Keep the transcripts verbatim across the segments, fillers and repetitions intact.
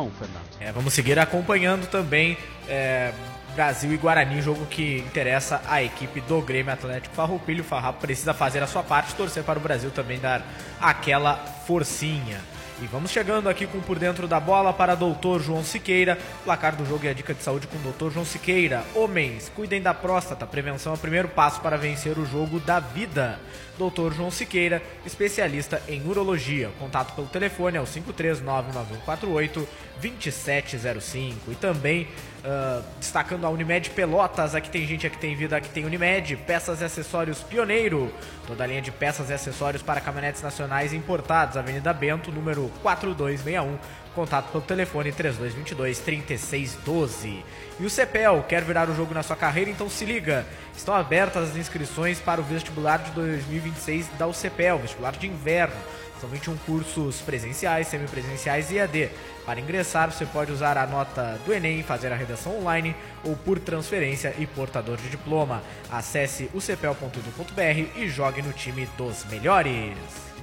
a um, Fernando. É, vamos seguir acompanhando também é, Brasil e Guarani, jogo que interessa a equipe do Grêmio Atlético Farroupilha. O Farrapo precisa fazer a sua parte, torcer para o Brasil também dar aquela forcinha. E vamos chegando aqui com Por Dentro da Bola para doutor João Siqueira. Placar do jogo e a dica de saúde com o doutor João Siqueira. Homens, cuidem da próstata. Prevenção é o primeiro passo para vencer o jogo da vida. doutor João Siqueira, especialista em urologia. Contato pelo telefone é o cinco três nove nove um quatro oito dois sete zero cinco. E também uh, destacando a Unimed Pelotas. Aqui tem gente, aqui tem vida, aqui tem Unimed. Peças e acessórios Pioneiro. Toda a linha de peças e acessórios para caminhonetes nacionais importados. Avenida Bento, número quatro dois seis um. Contato pelo telefone três dois dois dois, três seis um dois. E o CEPEL, quer virar o jogo na sua carreira? Então se liga. Estão abertas as inscrições para o vestibular de dois mil e vinte e seis da U CEPEL, vestibular de inverno. São vinte e um cursos presenciais, semipresenciais e E A D. Para ingressar, você pode usar a nota do Enem, fazer a redação online ou por transferência e portador de diploma. Acesse u cepel ponto edu ponto br e jogue no time dos melhores.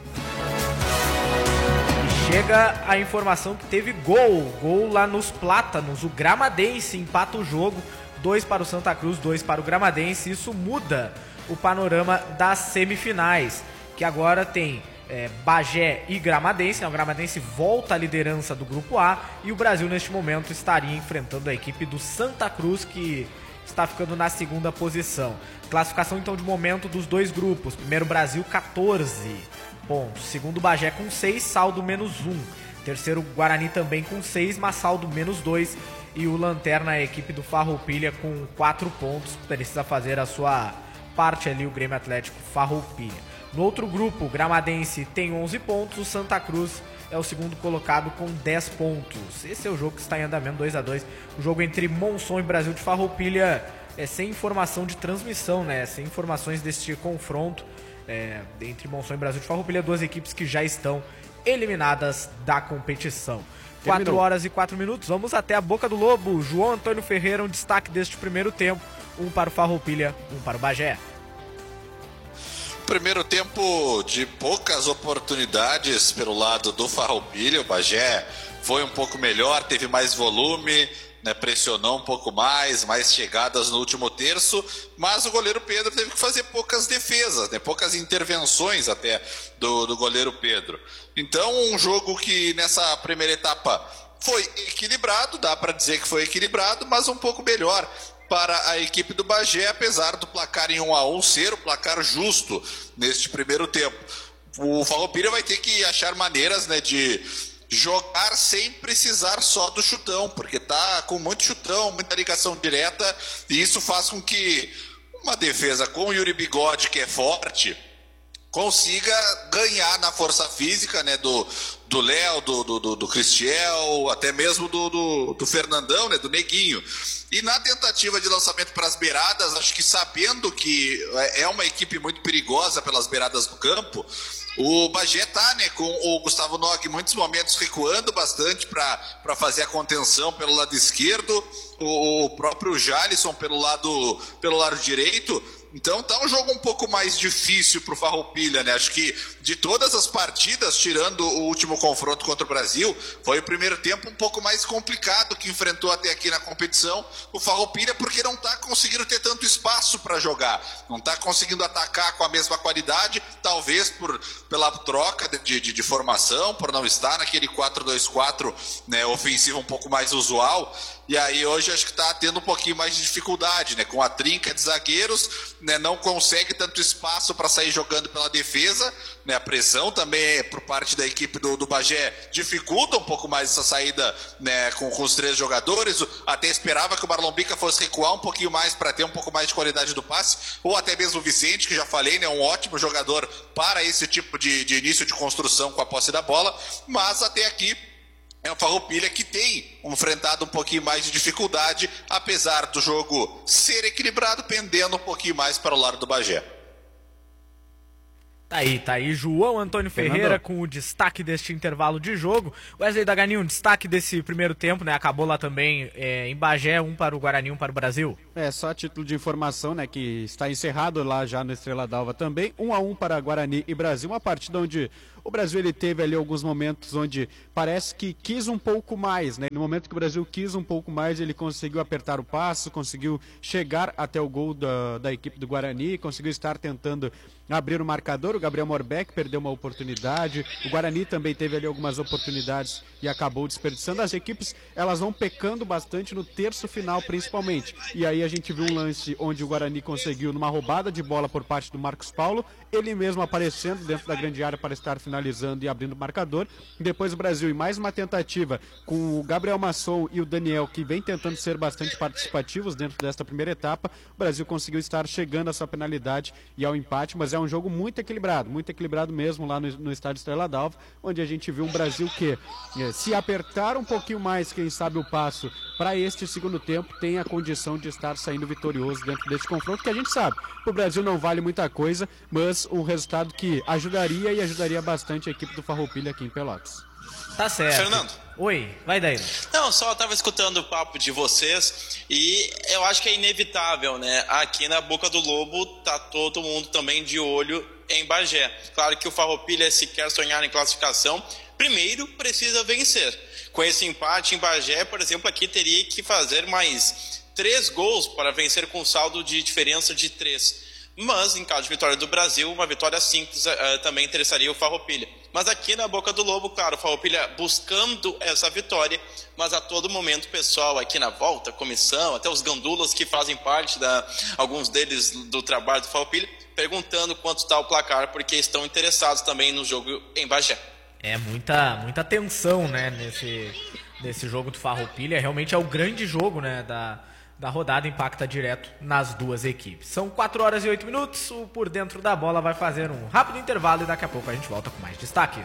Chega a informação que teve gol, gol lá nos Plátanos, o Gramadense empata o jogo, dois para o Santa Cruz, dois para o Gramadense. Isso muda o panorama das semifinais, que agora tem é, Bagé e Gramadense, né? O Gramadense volta à liderança do grupo A e o Brasil neste momento estaria enfrentando a equipe do Santa Cruz, que está ficando na segunda posição. Classificação então de momento dos dois grupos, primeiro Brasil quatorze pontos, segundo Bagé com seis, saldo menos um, terceiro Guarani também com seis, mas saldo menos dois, e o Lanterna, a equipe do Farroupilha, com quatro pontos, precisa fazer a sua parte ali, o Grêmio Atlético Farroupilha. No outro grupo, o Gramadense tem onze pontos, o Santa Cruz é o segundo colocado com dez pontos. Esse é o jogo que está em andamento, dois a dois, o jogo entre Monson e Brasil de Farroupilha, é sem informação de transmissão, né, sem informações deste confronto. É, entre Monson e Brasil de Farroupilha, duas equipes que já estão eliminadas da competição. quatro horas e quatro minutos, vamos até a Boca do Lobo. João Antônio Ferreira, um destaque deste primeiro tempo, um para o Farroupilha, um para o Bagé. Primeiro tempo de poucas oportunidades pelo lado do Farroupilha. O Bagé foi um pouco melhor, teve mais volume, né, pressionou um pouco mais, mais chegadas no último terço, mas o goleiro Pedro teve que fazer poucas defesas, né, poucas intervenções até do, do goleiro Pedro. Então, um jogo que nessa primeira etapa foi equilibrado, dá para dizer que foi equilibrado, mas um pouco melhor para a equipe do Bagé, apesar do placar em um a um ser o placar justo neste primeiro tempo. O Farroupilha vai ter que achar maneiras, né, de jogar sem precisar só do chutão, porque tá com muito chutão, muita ligação direta, e isso faz com que uma defesa com o Yuri Bigode, que é forte, consiga ganhar na força física, né, do do Léo, do, do, do Cristiel, até mesmo do, do, do Fernandão, né, do Neguinho. E na tentativa de lançamento para as beiradas, acho que sabendo que é uma equipe muito perigosa pelas beiradas do campo, o Bagé tá, né, com o Gustavo Nog em muitos momentos recuando bastante para fazer a contenção pelo lado esquerdo, o, o próprio Jalisson pelo lado, pelo lado direito. Então tá um jogo um pouco mais difícil pro Farroupilha, né? Acho que de todas as partidas, tirando o último confronto contra o Brasil, foi o primeiro tempo um pouco mais complicado que enfrentou até aqui na competição o Farroupilha, porque não tá conseguindo ter tanto espaço para jogar, não tá conseguindo atacar com a mesma qualidade, talvez por, pela troca de, de, de formação, por não estar naquele quatro dois quatro, né, ofensivo um pouco mais usual. E aí hoje acho que está tendo um pouquinho mais de dificuldade, né? Com a trinca de zagueiros, né? Não consegue tanto espaço para sair jogando pela defesa, né? A pressão também por parte da equipe do, do Bagé dificulta um pouco mais essa saída, né? Com, com os três jogadores. Até esperava que o Marlon Bica fosse recuar um pouquinho mais para ter um pouco mais de qualidade do passe, ou até mesmo o Vicente, que já falei, né? Um ótimo jogador para esse tipo de, de início de construção com a posse da bola, mas até aqui é um Farroupilha que tem enfrentado um pouquinho mais de dificuldade, apesar do jogo ser equilibrado, pendendo um pouquinho mais para o lado do Bagé. Tá aí, tá aí, João Antônio Ferreira com o destaque deste intervalo de jogo. Wesley Dagani, um destaque desse primeiro tempo, né? Acabou lá também é, em Bagé, um para o Guarani, um para o Brasil. É, só a título de informação, né, que está encerrado lá já no Estrela d'Alva também, um a um para Guarani e Brasil, uma partida onde O Brasil ele teve ali alguns momentos onde parece que quis um pouco mais, né? No momento que o Brasil quis um pouco mais, ele conseguiu apertar o passo, conseguiu chegar até o gol da, da equipe do Guarani, conseguiu estar tentando abrir o marcador. O Gabriel Morbeck perdeu uma oportunidade, o Guarani também teve ali algumas oportunidades e acabou desperdiçando. As equipes, elas vão pecando bastante no terço final, principalmente. E aí a gente viu um lance onde o Guarani conseguiu, numa roubada de bola por parte do Marcos Paulo, ele mesmo aparecendo dentro da grande área para estar finalizando e abrindo o marcador. Depois o Brasil, em mais uma tentativa com o Gabriel Masson e o Daniel, que vem tentando ser bastante participativos dentro desta primeira etapa, o Brasil conseguiu estar chegando à sua penalidade e ao empate, mas é um jogo muito equilibrado, muito equilibrado mesmo lá no, no estádio Estrela d'Alva, onde a gente viu um Brasil que, eh, se apertar um pouquinho mais, quem sabe o passo para este segundo tempo, tem a condição de estar saindo vitorioso dentro deste confronto, que a gente sabe, o Brasil não vale muita coisa, mas um resultado que ajudaria e ajudaria bastante a equipe do Farroupilha aqui em Pelotas. Tá certo. Fernando. Oi, vai daí. Não, só estava escutando o papo de vocês e eu acho que é inevitável, né? Aqui na Boca do Lobo tá todo mundo também de olho em Bagé. Claro que o Farroupilha, se quer sonhar em classificação, primeiro precisa vencer. Com esse empate em Bagé, por exemplo, aqui teria que fazer mais três gols para vencer com saldo de diferença de três. Mas, em caso de vitória do Brasil, uma vitória simples uh, também interessaria o Farroupilha. Mas aqui na Boca do Lobo, claro, o Farroupilha buscando essa vitória, mas a todo momento o pessoal aqui na volta, comissão, até os gandulas que fazem parte, da, alguns deles do trabalho do Farroupilha, perguntando quanto está o placar, porque estão interessados também no jogo em Bagé. É muita, muita tensão, né, nesse, nesse jogo do Farroupilha. Realmente é o grande jogo, né, da... da rodada, impacta direto nas duas equipes. São quatro horas e oito minutos, o Por Dentro da Bola vai fazer um rápido intervalo e daqui a pouco a gente volta com mais destaques.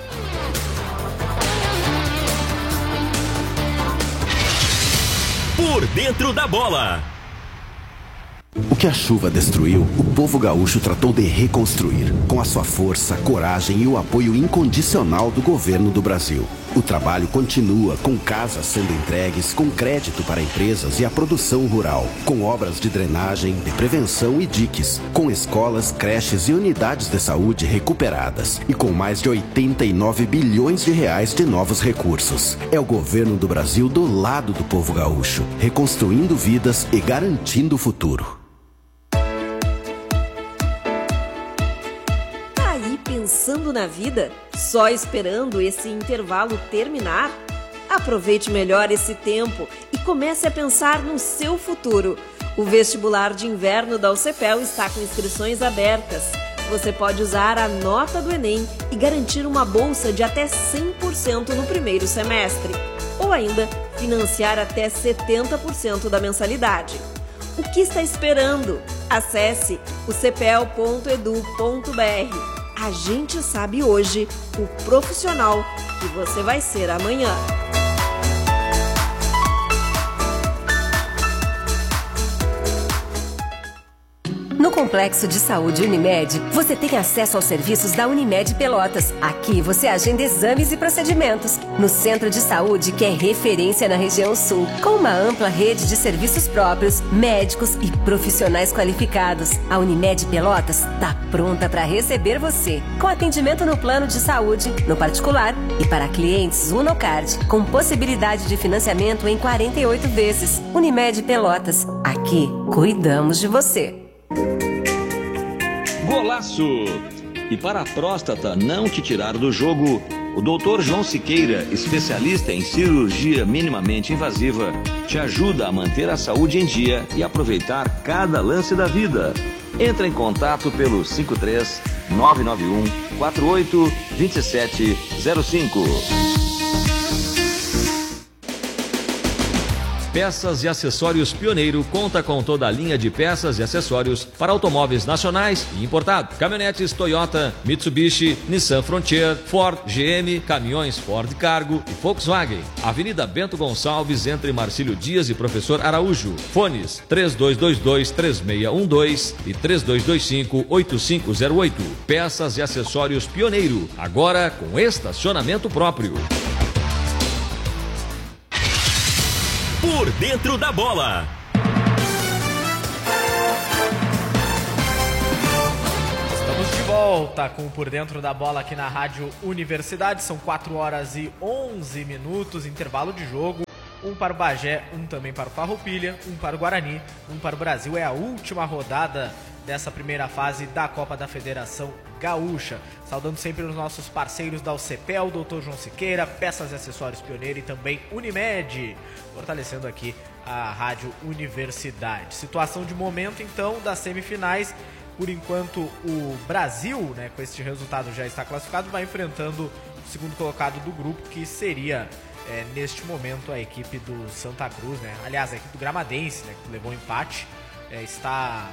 Por Dentro da Bola. O que a chuva destruiu, o povo gaúcho tratou de reconstruir, com a sua força, coragem e o apoio incondicional do governo do Brasil. O trabalho continua, com casas sendo entregues, com crédito para empresas e a produção rural, com obras de drenagem, de prevenção e diques, com escolas, creches e unidades de saúde recuperadas e com mais de oitenta e nove bilhões de reais de novos recursos. É o governo do Brasil do lado do povo gaúcho, reconstruindo vidas e garantindo o futuro. Pensando na vida? Só esperando esse intervalo terminar? Aproveite melhor esse tempo e comece a pensar no seu futuro. O vestibular de inverno da U C P E L está com inscrições abertas. Você pode usar a nota do Enem e garantir uma bolsa de até cem por cento no primeiro semestre. Ou ainda, financiar até setenta por cento da mensalidade. O que está esperando? Acesse o c p e l ponto e d u ponto b r. A gente sabe hoje o profissional que você vai ser amanhã. No Complexo de Saúde Unimed, você tem acesso aos serviços da Unimed Pelotas. Aqui você agenda exames e procedimentos. No Centro de Saúde, que é referência na região sul, com uma ampla rede de serviços próprios, médicos e profissionais qualificados. A Unimed Pelotas está pronta para receber você, com atendimento no plano de saúde, no particular e para clientes Unocard, com possibilidade de financiamento em quarenta e oito vezes. Unimed Pelotas, aqui cuidamos de você. Golaço! E para a próstata não te tirar do jogo, o doutor João Siqueira, especialista em cirurgia minimamente invasiva, te ajuda a manter a saúde em dia e aproveitar cada lance da vida. Entra em contato pelo cinco três nove nove um quatro oito dois sete zero cinco. Peças e Acessórios Pioneiro conta com toda a linha de peças e acessórios para automóveis nacionais e importados. Caminhonetes Toyota, Mitsubishi, Nissan Frontier, Ford, G M, caminhões Ford Cargo e Volkswagen. Avenida Bento Gonçalves, entre Marcílio Dias e Professor Araújo. Fones três dois dois dois, três seis um dois e três dois dois cinco, oito cinco zero oito. Peças e Acessórios Pioneiro, agora com estacionamento próprio. Por Dentro da Bola. Estamos de volta com o Por Dentro da Bola aqui na Rádio Universidade. São quatro horas e onze minutos, intervalo de jogo. Um para o Bagé, um também para o Farroupilha, um para o Guarani, um para o Brasil. É a última rodada dessa primeira fase da Copa da Federação Gaúcha. Saudando sempre os nossos parceiros da U C P E L, doutor João Siqueira, Peças e Acessórios Pioneiro e também Unimed, fortalecendo aqui a Rádio Universidade. Situação de momento, então, das semifinais. Por enquanto, o Brasil, né, com este resultado já está classificado, vai enfrentando o segundo colocado do grupo, que seria, é, neste momento, a equipe do Santa Cruz, né? Aliás, a equipe do Gramadense, né, que levou um empate, é, está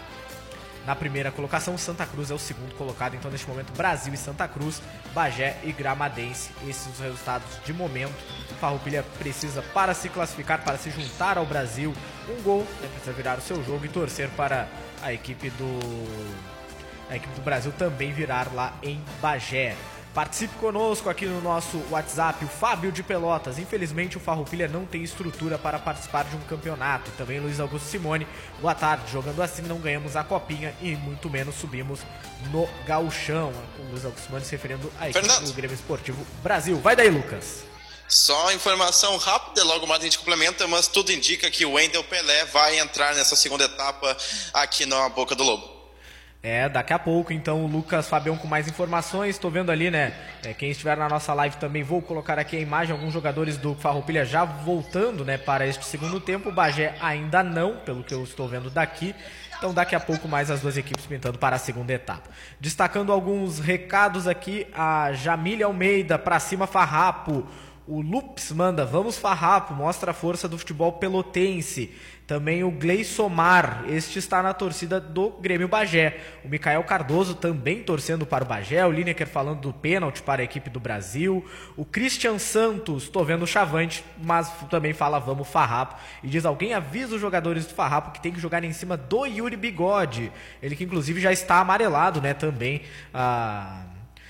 na primeira colocação. Santa Cruz é o segundo colocado. Então, neste momento, Brasil e Santa Cruz, Bagé e Gramadense. Esses os resultados de momento. Farroupilha precisa, para se classificar, para se juntar ao Brasil, um gol, né, precisa virar o seu jogo e torcer para a equipe do a equipe do Brasil também virar lá em Bagé. Participe conosco aqui no nosso WhatsApp, o Fábio de Pelotas. Infelizmente o Farroupilha não tem estrutura para participar de um campeonato. E também Luiz Augusto Simone, boa tarde. Jogando assim não ganhamos a copinha e muito menos subimos no gauchão. O Luiz Augusto Simone se referindo à equipe Fernando. do Grêmio Esportivo Brasil. Vai daí, Lucas. Só informação rápida, logo mais a gente complementa, mas tudo indica que o Wendel Pelé vai entrar nessa segunda etapa aqui na Boca do Lobo. É, daqui a pouco, então, o Lucas Fabião com mais informações. Estou vendo ali, né, é, quem estiver na nossa live também, vou colocar aqui a imagem, alguns jogadores do Farroupilha já voltando, né, para este segundo tempo. O Bagé ainda não, pelo que eu estou vendo daqui. Então, daqui a pouco mais as duas equipes pintando para a segunda etapa. Destacando alguns recados aqui, a Jamília Almeida, pra cima Farrapo. O Lups manda, vamos Farrapo, mostra a força do futebol pelotense. Também o Gleisomar, este está na torcida do Grêmio Bagé. O Micael Cardoso também torcendo para o Bagé. O Lineker falando do pênalti para a equipe do Brasil. O Christian Santos, estou vendo o Chavante, mas também fala vamos Farrapo. E diz, alguém avisa os jogadores do Farrapo que tem que jogar em cima do Yuri Bigode. Ele que inclusive já está amarelado, né, também, a...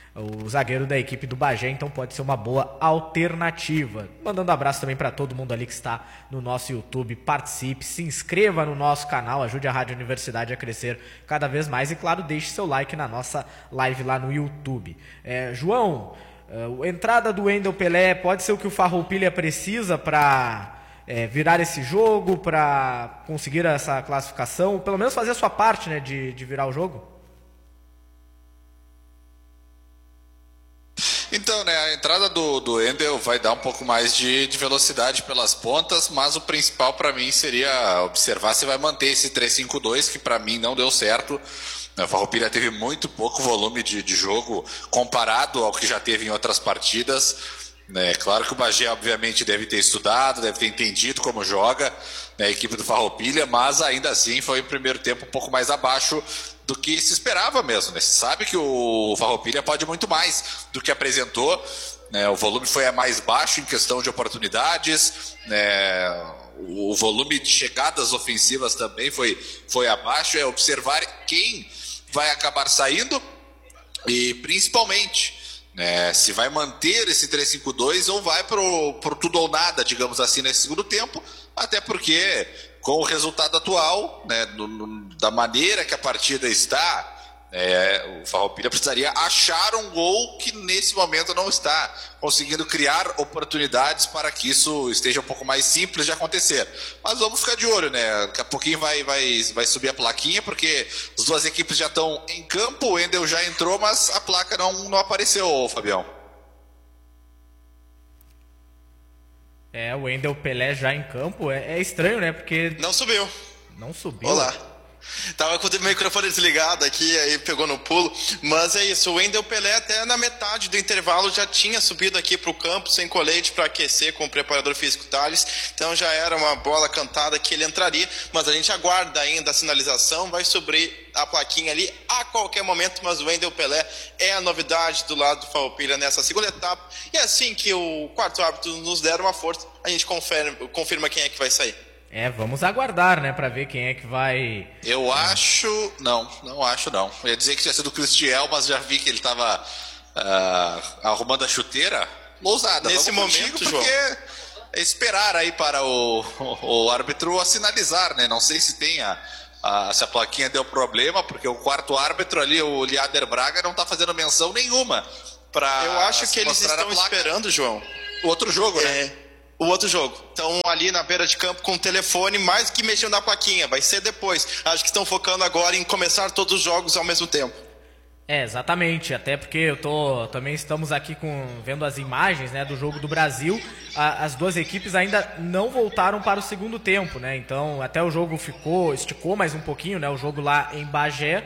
o zagueiro da equipe do Bagé, então pode ser uma boa alternativa. Mandando abraço também para todo mundo ali que está no nosso YouTube. Participe, se inscreva no nosso canal, ajude a Rádio Universidade a crescer cada vez mais e, claro, deixe seu like na nossa live lá no YouTube. É, João, a entrada do Wendel Pelé pode ser o que o Farroupilha precisa para é, virar esse jogo, para conseguir essa classificação, pelo menos fazer a sua parte, né, de, de virar o jogo? Então, né, a entrada do, do Wendel vai dar um pouco mais de, de velocidade pelas pontas, mas o principal para mim seria observar se vai manter esse três cinco dois, que para mim não deu certo. O Farroupilha teve muito pouco volume de, de jogo comparado ao que já teve em outras partidas. É claro que o Bagé, obviamente, deve ter estudado, deve ter entendido como joga, né, a equipe do Farroupilha, mas ainda assim foi o primeiro tempo um pouco mais abaixo do que se esperava mesmo, né? Se sabe que o Farroupilha pode muito mais do que apresentou, né? O volume foi mais baixo em questão de oportunidades, né? O volume de chegadas ofensivas também foi, foi abaixo. É observar quem vai acabar saindo e principalmente, né, se vai manter esse três cinco dois ou vai pro, pro tudo ou nada, digamos assim, nesse segundo tempo, até porque com o resultado atual, né, no, no, da maneira que a partida está, é, o Farroupilha precisaria achar um gol que nesse momento não está conseguindo criar oportunidades para que isso esteja um pouco mais simples de acontecer. Mas vamos ficar de olho, né? Daqui a pouquinho vai, vai, vai subir a plaquinha, porque as duas equipes já estão em campo, o Wendel já entrou, mas a placa não, não apareceu, Fabião. É, o Wendel Pelé já em campo, é, é estranho, né? Porque... Não subiu. Não subiu? Olá. Tava com o microfone desligado aqui, aí pegou no pulo. Mas é isso, o Wendel Pelé até na metade do intervalo já tinha subido aqui pro campo sem colete para aquecer com o preparador físico Thales. Então já era uma bola cantada que ele entraria. Mas a gente aguarda ainda a sinalização, vai subir a plaquinha ali a qualquer momento. Mas o Wendel Pelé é a novidade do lado do Farroupilha nessa segunda etapa. E assim que o quarto árbitro nos der uma força, a gente confirma, confirma quem é que vai sair. É, vamos aguardar, né, pra ver quem é que vai... Eu acho... Não, não acho não. Eu ia dizer que tinha sido o Cristiel, mas já vi que ele tava uh, arrumando a chuteira. Lousada. Nesse Vamos momento, contigo, João. porque é esperar aí para o, o, o árbitro sinalizar, né? Não sei se tem a, a, se a plaquinha deu problema, porque o quarto árbitro ali, o Liader Braga, não está fazendo menção nenhuma. Pra Eu acho que eles estão esperando, João. O outro jogo, é, né? O outro jogo. Estão ali na beira de campo com o telefone, mais que mexendo na plaquinha. Vai ser depois. Acho que estão focando agora em começar todos os jogos ao mesmo tempo. É, exatamente, até porque eu tô, também estamos aqui com, vendo as imagens, né, do jogo do Brasil. A, as duas equipes ainda não voltaram para o segundo tempo, né, então até o jogo ficou, esticou mais um pouquinho, né, o jogo lá em Bagé,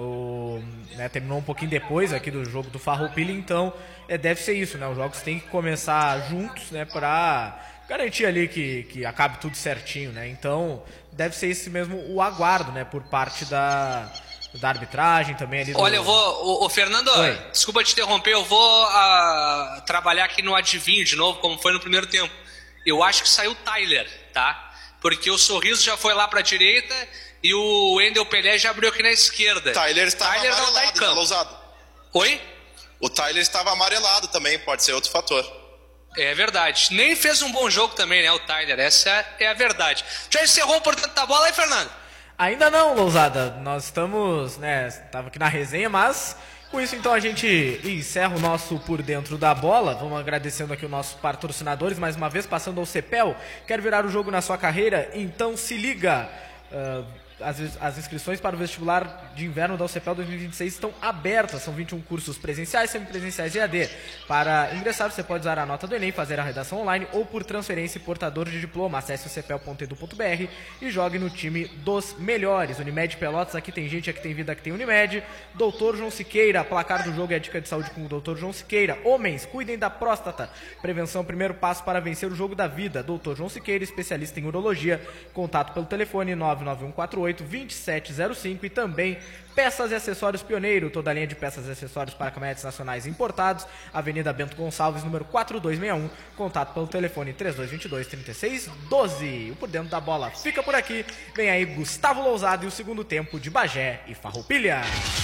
o, né, terminou um pouquinho depois aqui do jogo do Farroupilha, então é, deve ser isso, né, os jogos têm que começar juntos, né, para garantir ali que, que acabe tudo certinho, né, então deve ser esse mesmo o aguardo, né, por parte da... da arbitragem também ali do... Olha, eu vou... O, o Fernando, Oi. desculpa te interromper, eu vou uh, trabalhar aqui no adivinho de novo, como foi no primeiro tempo. Eu acho que saiu o Tyler, tá? Porque o Sorriso já foi lá pra direita e o Wendel Pelé já abriu aqui na esquerda. Tyler estava Tyler amarelado, não tá em campo. Lousado. Oi? O Tyler estava amarelado também, pode ser outro fator. É verdade. Nem fez um bom jogo também, né, o Tyler. Essa é a verdade. Já encerrou, portanto, a bola aí, Fernando? Ainda não, Lousada. Nós estamos, né, estava aqui na resenha, mas com isso então a gente encerra o nosso Por Dentro da Bola. Vamos agradecendo aqui os nossos patrocinadores, mais uma vez, passando ao Cepel. Quer virar o jogo na sua carreira? Então se liga. Uh, as, as inscrições para o vestibular de inverno da U C P E L dois mil e vinte e seis estão abertas. São vinte e um cursos presenciais, semipresenciais e A D. Para ingressar, você pode usar a nota do Enem, fazer a redação online ou por transferência e portador de diploma. Acesse o c p e l ponto e d u ponto b r e jogue no time dos melhores. Unimed Pelotas, aqui tem gente, aqui tem vida, aqui tem Unimed. doutor João Siqueira, placar do jogo é a dica de saúde com o doutor João Siqueira. Homens, cuidem da próstata. Prevenção, primeiro passo para vencer o jogo da vida. doutor João Siqueira, especialista em urologia. Contato pelo telefone nove nove um quatro oito, dois sete zero cinco e também Peças e Acessórios Pioneiro, toda a linha de peças e acessórios para caminhonetes nacionais importados, Avenida Bento Gonçalves, número quatro dois seis um, contato pelo telefone três dois dois dois, três seis um dois. O Por Dentro da Bola fica por aqui, vem aí Gustavo Lousada e o segundo tempo de Bagé e Farroupilha.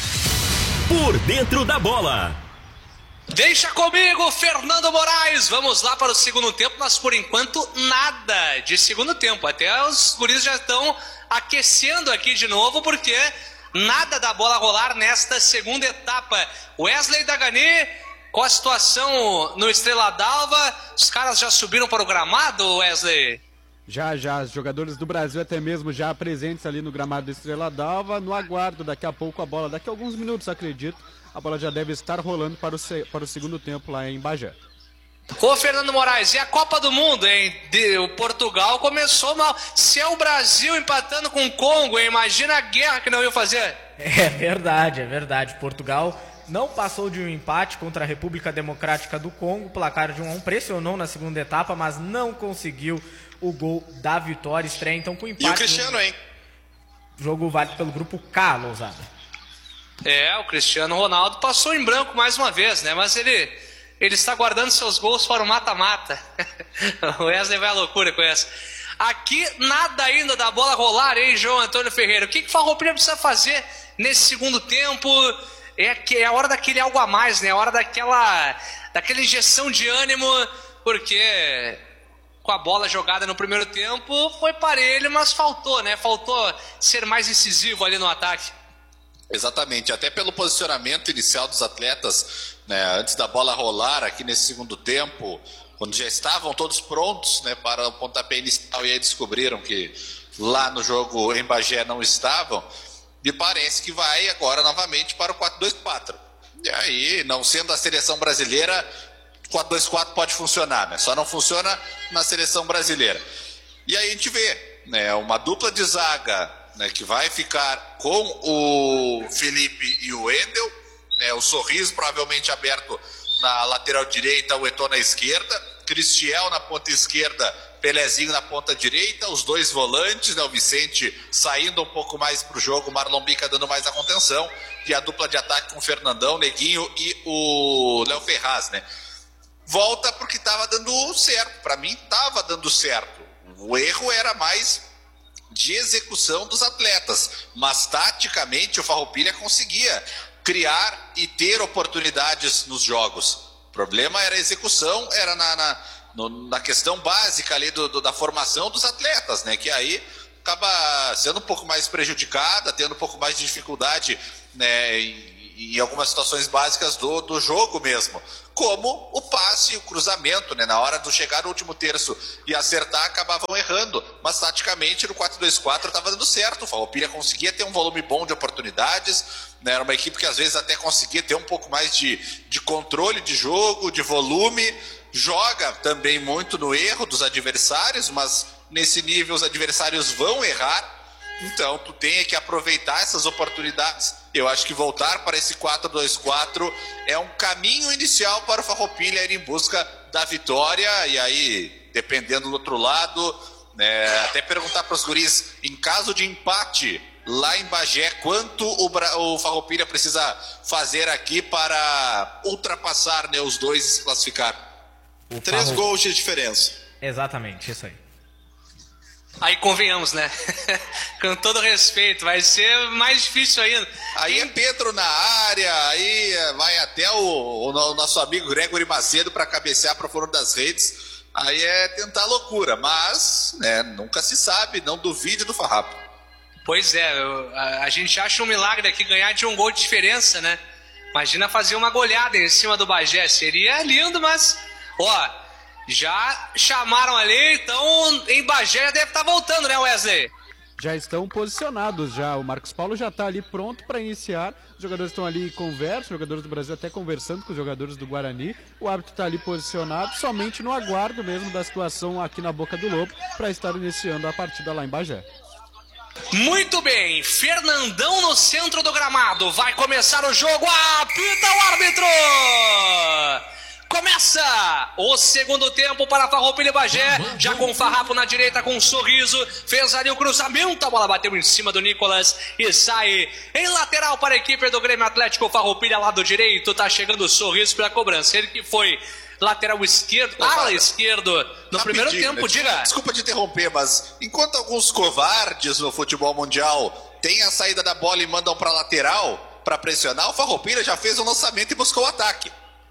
Por Dentro da Bola. Deixa comigo, Fernando Moraes. Vamos lá para o segundo tempo, mas por enquanto nada de segundo tempo. Até os guris já estão aquecendo aqui de novo, porque nada da bola rolar nesta segunda etapa. Wesley Dagani, qual a situação no Estrela d'Alva? Os caras já subiram para o gramado, Wesley? Já, já, os jogadores do Brasil até mesmo já presentes ali no gramado do Estrela d'Alva, no aguardo, daqui a pouco a bola, daqui a alguns minutos, acredito, a bola já deve estar rolando para o, para o segundo tempo lá em Bagé. Ô Fernando Moraes, e a Copa do Mundo, hein? De, o Portugal começou mal. Se é o Brasil empatando com o Congo, hein? Imagina a guerra que não ia fazer. É verdade, é verdade. Portugal não passou de um empate contra a República Democrática do Congo. O placar de um a um pressionou na segunda etapa, mas não conseguiu o gol da vitória. Estreia então com empate. E o Cristiano, hein? Jogo válido pelo grupo K, Lousada. É, o Cristiano Ronaldo passou em branco mais uma vez, né? Mas ele... Ele está guardando seus gols para o mata-mata. O Wesley vai à loucura com essa. Aqui, nada ainda da bola rolar, hein, João Antônio Ferreira? O que que o Farroupilha precisa fazer nesse segundo tempo? É, que é a hora daquele algo a mais, né? É a hora daquela, daquela injeção de ânimo, porque com a bola jogada no primeiro tempo foi parelho, mas faltou, né? Faltou ser mais incisivo ali no ataque. Exatamente, até pelo posicionamento inicial dos atletas, né, antes da bola rolar aqui nesse segundo tempo, quando já estavam todos prontos, né, para o pontapé inicial, e aí descobriram que lá no jogo em Bagé não estavam, me parece que vai agora novamente para o quatro dois quatro. E aí, não sendo a seleção brasileira, quatro dois quatro pode funcionar, né? Só não funciona na seleção brasileira. E aí a gente vê, né, uma dupla de zaga, né, que vai ficar com o Felipe e o Wendel, né, o Sorriso provavelmente aberto na lateral direita, o Eto'o na esquerda, Cristiel na ponta esquerda, Pelezinho na ponta direita, os dois volantes, né, o Vicente saindo um pouco mais para o jogo, o Marlon Bica dando mais a contenção, e a dupla de ataque com o Fernandão, Neguinho e o Léo Ferraz, né. Volta porque estava dando certo, para mim estava dando certo, o erro era mais de execução dos atletas, mas taticamente o Farroupilha conseguia criar e ter oportunidades nos jogos. O problema era a execução, era na, na, no, na questão básica ali do, do, da formação dos atletas, né? Que aí acaba sendo um pouco mais prejudicada, tendo um pouco mais de dificuldade, né, em, em algumas situações básicas do, do jogo mesmo, como o passe e o cruzamento, né, na hora de chegar no último terço e acertar, acabavam errando, mas taticamente no quatro dois quatro estava dando certo, o Farroupilha conseguia ter um volume bom de oportunidades, né, era uma equipe que às vezes até conseguia ter um pouco mais de, de controle de jogo, de volume, joga também muito no erro dos adversários, mas nesse nível os adversários vão errar, então tu tem que aproveitar essas oportunidades. Eu acho que voltar para esse quatro dois quatro é um caminho inicial para o Farroupilha ir em busca da vitória, e aí, dependendo do outro lado, né, até perguntar para os guris, em caso de empate lá em Bagé, quanto o, Bra- o Farroupilha precisa fazer aqui para ultrapassar, né, os dois e se classificar? O Três Farrou- gols de diferença. Exatamente, isso aí. Aí convenhamos, né? Com todo respeito, vai ser mais difícil ainda. Aí é Pedro na área, aí vai até o, o nosso amigo Gregory Macedo para cabecear para o fundo das redes. Aí é tentar loucura, mas, né, nunca se sabe, não duvide do Farrapo. Pois é, eu- a, a gente acha um milagre aqui ganhar de um gol de diferença, né? Imagina fazer uma goleada em cima do Bagé, seria lindo, mas, ó, já chamaram ali, então em Bagé deve estar voltando, né, Wesley? Já estão posicionados já, o Marcos Paulo já está ali pronto para iniciar, os jogadores estão ali em conversa, os jogadores do Brasil até conversando com os jogadores do Guarani, o árbitro está ali posicionado, somente no aguardo mesmo da situação aqui na Boca do Lobo, para estar iniciando a partida lá em Bagé. Muito bem, Fernandão no centro do gramado, vai começar o jogo, apita o árbitro! Começa o segundo tempo para Farroupilha e Bagé, já com o Farrapo na direita com um sorriso, fez ali o cruzamento, a bola bateu em cima do Nicolas e sai em lateral para a equipe do Grêmio Atlético Farroupilha, lado direito, tá chegando o sorriso para a cobrança, ele que foi lateral esquerdo, ala esquerdo no primeiro tempo, né? diga. Desculpa te interromper, mas enquanto alguns covardes no futebol mundial têm a saída da bola e mandam para lateral para pressionar, o Farroupilha já fez um lançamento e buscou o ataque.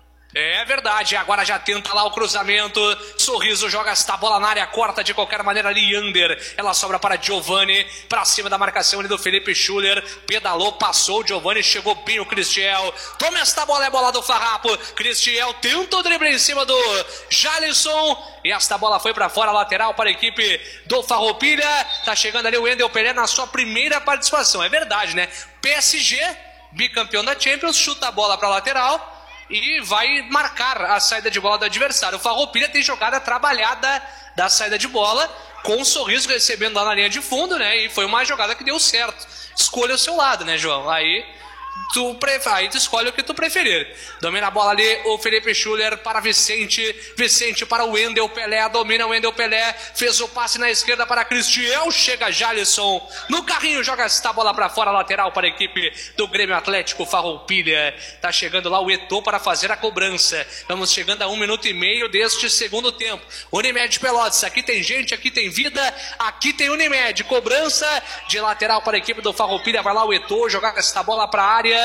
É verdade, agora já tenta lá o cruzamento, Sorriso joga esta bola na área, corta de qualquer maneira ali, Under, ela sobra para Giovani, para cima da marcação ali do Felipe Schuller, pedalou, passou o Giovani, chegou bem o Cristiel, toma esta bola, é bola do Farrapo, Cristiel tenta o drible em cima do Jalisson, e esta bola foi para fora, lateral para a equipe do Farroupilha, tá chegando ali o Wendel Pelé na sua primeira participação, é verdade, né? P S G, bicampeão da Champions, chuta a bola para lateral, e vai marcar a saída de bola do adversário. O Farroupilha tem jogada trabalhada da saída de bola, com um Sorriso recebendo lá na linha de fundo, né? E foi uma jogada que deu certo. Escolha o seu lado, né, João? Aí tu, pre... Aí tu escolhe o que tu preferir. Domina a bola ali o Felipe Schuller para Vicente. Vicente para o Wendel Pelé. Domina o Wendel Pelé. Fez o passe na esquerda para Cristiel. Chega Jalisson no carrinho. Joga esta bola para fora. Lateral para a equipe do Grêmio Atlético Farroupilha. Tá chegando lá o Eto'o para fazer a cobrança. Vamos chegando a um minuto e meio deste segundo tempo. Unimed Pelotas. Aqui tem gente, aqui tem vida. Aqui tem Unimed. Cobrança de lateral para a equipe do Farroupilha. Vai lá o Eto'o. Jogar esta bola para a área.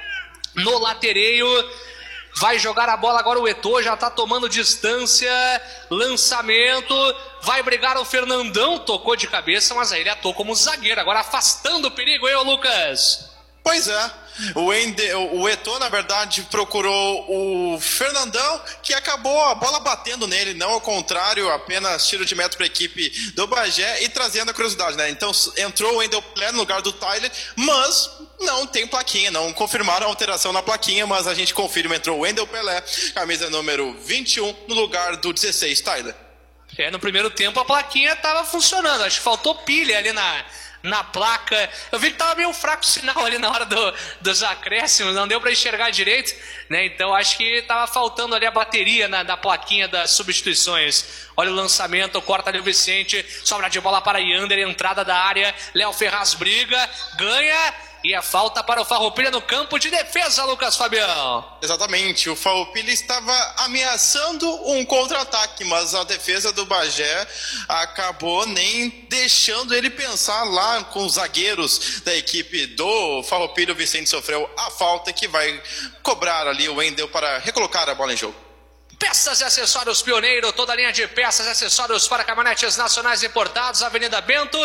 No latereio, vai jogar a bola agora o Eto'o, já tá tomando distância, lançamento, vai brigar o Fernandão, tocou de cabeça, mas aí ele atuou como zagueiro, agora afastando o perigo, hein, ô Lucas? Pois é, o, Ende, o Eto'o na verdade procurou o Fernandão, que acabou a bola batendo nele, não ao contrário, apenas tiro de meta para a equipe do Bagé e trazendo a curiosidade, né? Então entrou o Wendel Pelé no lugar do Tyler, mas não tem plaquinha, não confirmaram a alteração na plaquinha, mas a gente confirma, entrou o Wendel Pelé, camisa número vinte e um, no lugar do dezesseis, Tyler. É, no primeiro tempo a plaquinha tava funcionando, acho que faltou pilha ali na... na placa, eu vi que tava meio fraco o sinal ali na hora do, dos acréscimos, não deu para enxergar direito, né? Então acho que tava faltando ali a bateria na, da plaquinha das substituições. Olha o lançamento, corta ali o Vicente, sobra de bola para Yander, entrada da área, Léo Ferraz briga, ganha, e a falta para o Farroupilha no campo de defesa, Lucas Fabião. Exatamente, o Farroupilha estava ameaçando um contra-ataque, mas a defesa do Bagé acabou nem deixando ele pensar lá com os zagueiros da equipe do Farroupilha. O Vicente sofreu a falta que vai cobrar ali o Wendel para recolocar a bola em jogo. Peças e acessórios Pioneiro, toda a linha de peças e acessórios para caminhonetes nacionais importados, Avenida Bento,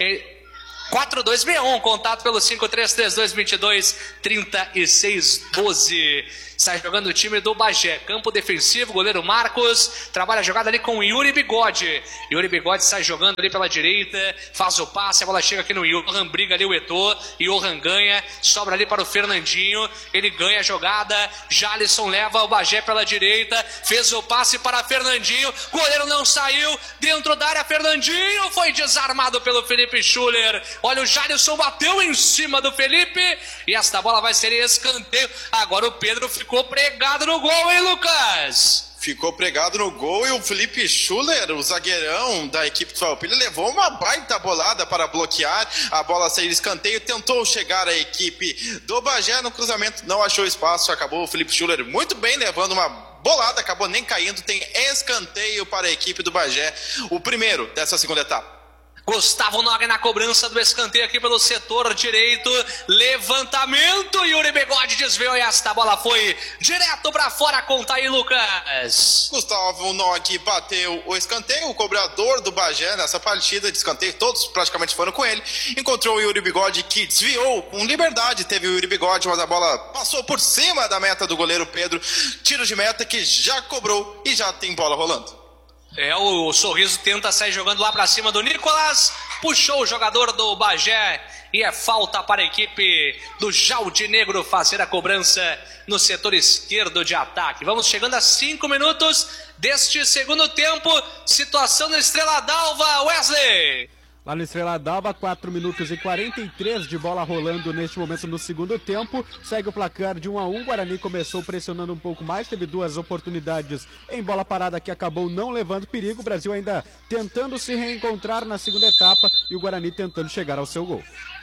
quatro dois seis um, contato pelo cinco três três dois dois dois, três seis um dois. Sai jogando o time do Bagé, campo defensivo, goleiro Marcos, trabalha a jogada ali com o Yuri Bigode. Yuri Bigode sai jogando ali pela direita, faz o passe, a bola chega aqui no Johan, briga ali o Eto'o, Johan ganha, sobra ali para o Fernandinho, ele ganha a jogada, Jalisson leva o Bagé pela direita, fez o passe para Fernandinho, goleiro não saiu, dentro da área Fernandinho, foi desarmado pelo Felipe Schuller. Olha, o Jalisson bateu em cima do Felipe, e esta bola vai ser escanteio. Agora o Pedro ficou Ficou pregado no gol, hein, Lucas? Ficou pregado no gol e o Felipe Schuller, o zagueirão da equipe do Farroupilha, levou uma baita bolada para bloquear a bola sair de escanteio, tentou chegar a equipe do Bagé no cruzamento, não achou espaço, acabou o Felipe Schuller muito bem levando uma bolada, acabou nem caindo, tem escanteio para a equipe do Bagé, o primeiro dessa segunda etapa. Gustavo Nogue na cobrança do escanteio aqui pelo setor direito, levantamento, Yuri Bigode desviou e esta bola foi direto para fora, conta aí, Lucas. Gustavo Nogue bateu o escanteio, o cobrador do Bagé nessa partida de escanteio, todos praticamente foram com ele, encontrou o Yuri Bigode que desviou com liberdade, teve o Yuri Bigode, mas a bola passou por cima da meta do goleiro Pedro, tiro de meta que já cobrou e já tem bola rolando. É, o Sorriso tenta sair jogando lá pra cima do Nicolas, puxou o jogador do Bagé e é falta para a equipe do Jaldinegro fazer a cobrança no setor esquerdo de ataque. Vamos chegando a cinco minutos deste segundo tempo, situação da Estrela d'Alva, Wesley. Lá no Estrela d'Alva, quatro minutos e quarenta e três de bola rolando neste momento no segundo tempo. Segue o placar de um a um. Guarani começou pressionando um pouco mais, teve duas oportunidades em bola parada que acabou não levando perigo. O Brasil ainda tentando se reencontrar na segunda etapa e o Guarani tentando chegar ao seu gol.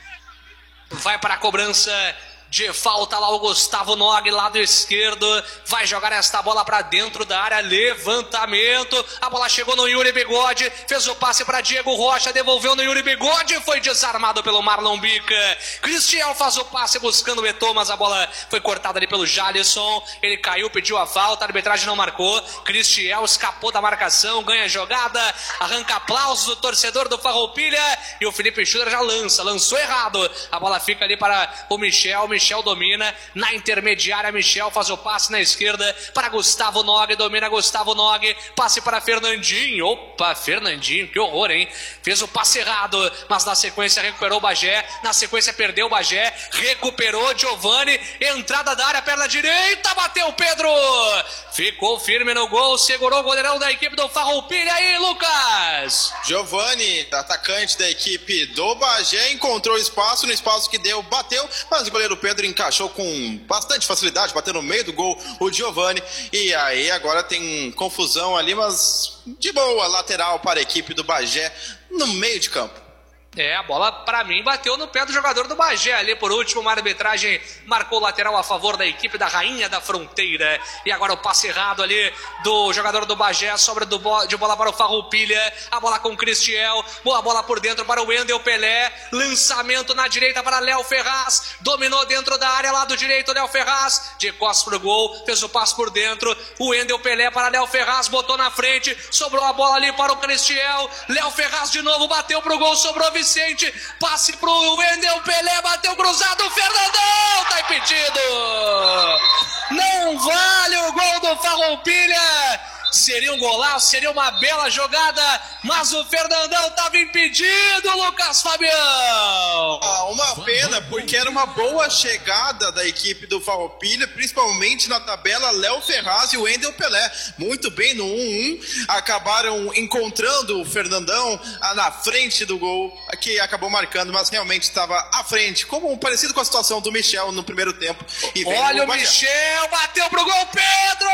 Vai para a cobrança de falta lá o Gustavo Nogue, lado esquerdo, vai jogar esta bola para dentro da área, levantamento, a bola chegou no Yuri Bigode, fez o passe para Diego Rocha, devolveu no Yuri Bigode, foi desarmado pelo Marlon Bica. Cristiel faz o passe buscando o Eto'o, mas a bola foi cortada ali pelo Jalisson, ele caiu, pediu a falta, a arbitragem não marcou, Cristiel escapou da marcação, ganha a jogada, arranca aplausos do torcedor do Farroupilha, e o Felipe Schuller já lança, lançou errado, a bola fica ali para o Michel, Michel Michel domina, na intermediária Michel faz o passe na esquerda para Gustavo Nogue, domina Gustavo Nogue, passe para Fernandinho, opa, Fernandinho, que horror, hein, fez o passe errado, mas na sequência recuperou o Bagé, na sequência perdeu o Bagé, recuperou Giovani, entrada da área, perna direita, bateu o Pedro, ficou firme no gol, segurou o goleirão da equipe do Farroupilha aí, Lucas. Giovani, atacante da equipe do Bagé, encontrou espaço, no espaço que deu, bateu, mas o goleiro Pedro Pedro encaixou com bastante facilidade, bateu no meio do gol o Giovani, e aí agora tem confusão ali, mas de boa, lateral para a equipe do Bagé no meio de campo. É, a bola pra mim bateu no pé do jogador do Bagé ali, por último, uma arbitragem marcou o lateral a favor da equipe da Rainha da Fronteira, e agora o passe errado ali do jogador do Bagé, sobra do bo de bola para o Farroupilha, a bola com o Cristiel, boa bola por dentro para o Wendel Pelé, lançamento na direita para Léo Ferraz, dominou dentro da área, lado direito, Léo Ferraz, de costas pro gol, fez o passe por dentro, o Wendel Pelé para Léo Ferraz, botou na frente, sobrou a bola ali para o Cristiel, Léo Ferraz de novo, bateu pro gol, sobrou Vicente, passe pro Wendel Pelé, bateu cruzado, o Fernandão tá impedido, não vale o gol do Farroupilha. Seria um golaço, seria uma bela jogada, mas o Fernandão estava impedido, Lucas Fabião. Ah, uma pena, porque era uma boa chegada da equipe do Farroupilha, principalmente na tabela Léo Ferraz e o Wendel Pelé. Muito bem no um a um, acabaram encontrando o Fernandão na frente do gol, que acabou marcando, mas realmente estava à frente, como parecido com a situação do Michel no primeiro tempo. E olha o Michel, bateu pro gol, Pedro!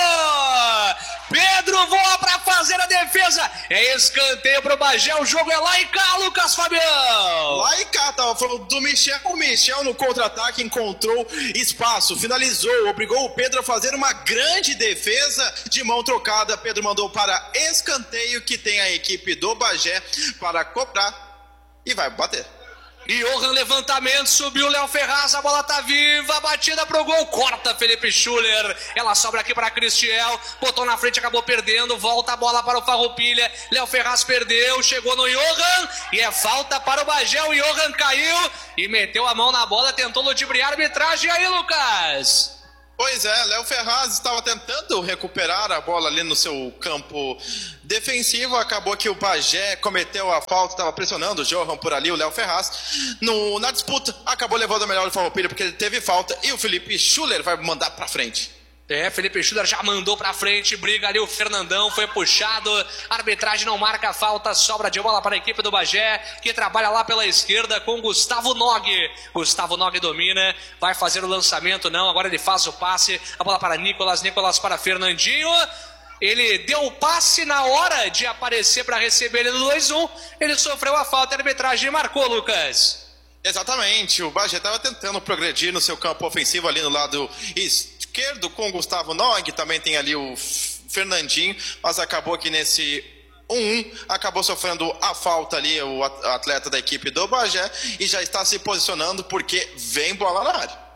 Pedro voa para fazer a defesa, é escanteio pro Bagé, o jogo é lá e cá, Lucas Fabião. Lá e cá, tava falando do Michel, o Michel no contra-ataque encontrou espaço, finalizou, obrigou o Pedro a fazer uma grande defesa de mão trocada, Pedro mandou para escanteio que tem a equipe do Bagé para cobrar e vai bater. Johan, levantamento, subiu o Léo Ferraz, a bola tá viva, batida pro gol, corta Felipe Schuller, ela sobra aqui para Cristiel, botou na frente, acabou perdendo, volta a bola para o Farroupilha, Léo Ferraz perdeu, chegou no Johan, e é falta para o Bagé, o Johan caiu e meteu a mão na bola, tentou ludibriar a arbitragem, aí Lucas? Pois é, Léo Ferraz estava tentando recuperar a bola ali no seu campo defensivo, acabou que o Bagé cometeu a falta, estava pressionando o Johan por ali, o Léo Ferraz, no, na disputa acabou levando melhor o Farroupilha porque ele teve falta e o Felipe Schuller vai mandar para frente. É, Felipe Schuller já mandou pra frente, briga ali o Fernandão, foi puxado, a arbitragem não marca a falta, sobra de bola para a equipe do Bagé, que trabalha lá pela esquerda com Gustavo Nog. Gustavo Nog domina, vai fazer o lançamento, não, agora ele faz o passe, a bola para Nicolas, Nicolas para Fernandinho, ele deu o passe na hora de aparecer para receber ele no dois a um, ele sofreu a falta, a arbitragem marcou, Lucas. Exatamente, o Bagé estava tentando progredir no seu campo ofensivo ali no lado esquerdo com o Gustavo Nog, também tem ali o Fernandinho, mas acabou que nesse um a um acabou sofrendo a falta ali o atleta da equipe do Bagé e já está se posicionando porque vem bola na área.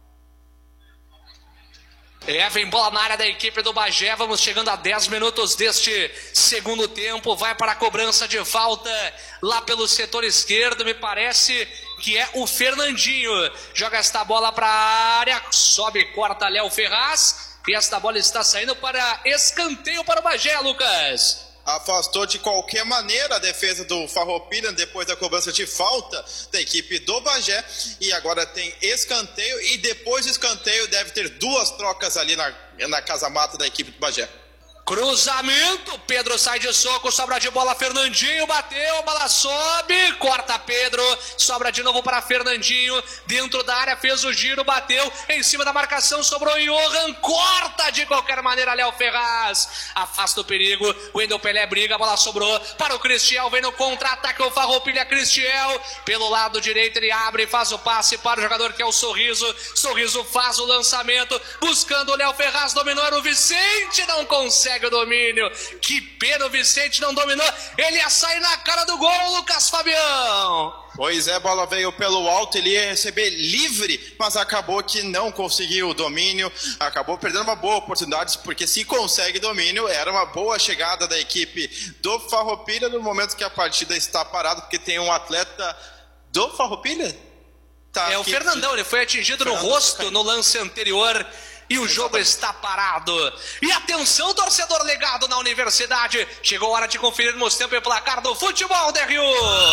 É, vem bola na área da equipe do Bagé, vamos chegando a dez minutos deste segundo tempo, vai para a cobrança de falta lá pelo setor esquerdo, me parece que é o Fernandinho, joga esta bola para a área, sobe, corta Léo Ferraz, e esta bola está saindo para escanteio para o Bagé, Lucas. Afastou de qualquer maneira a defesa do Farroupilha depois da cobrança de falta da equipe do Bagé. E agora tem escanteio e depois do escanteio deve ter duas trocas ali na, na casa-mata da equipe do Bagé. Cruzamento, Pedro sai de soco, sobra de bola, Fernandinho bateu, a bola sobe, corta Pedro, sobra de novo para Fernandinho, dentro da área, fez o giro, bateu, em cima da marcação, sobrou Johan, corta de qualquer maneira Léo Ferraz, afasta o perigo, Wendel Pelé briga, a bola sobrou para o Cristiel, vem no contra-ataque o Farroupilha, Cristiel, pelo lado direito ele abre, faz o passe para o jogador que é o Sorriso, Sorriso faz o lançamento, buscando o Léo Ferraz, dominou, era o Vicente, não consegue o domínio, que pena, o Vicente não dominou, ele ia sair na cara do gol, Lucas Fabião. Pois é, a bola veio pelo alto, ele ia receber livre, mas acabou que não conseguiu o domínio, acabou perdendo uma boa oportunidade, porque se consegue domínio, era uma boa chegada da equipe do Farroupilha no momento que a partida está parada, porque tem um atleta do Farroupilha? Tá é aqui, o Fernandão, ele foi atingido no rosto no lance anterior, e o jogo está parado. E atenção, torcedor ligado na universidade. Chegou a hora de conferirmos tempo e placar do futebol D R U.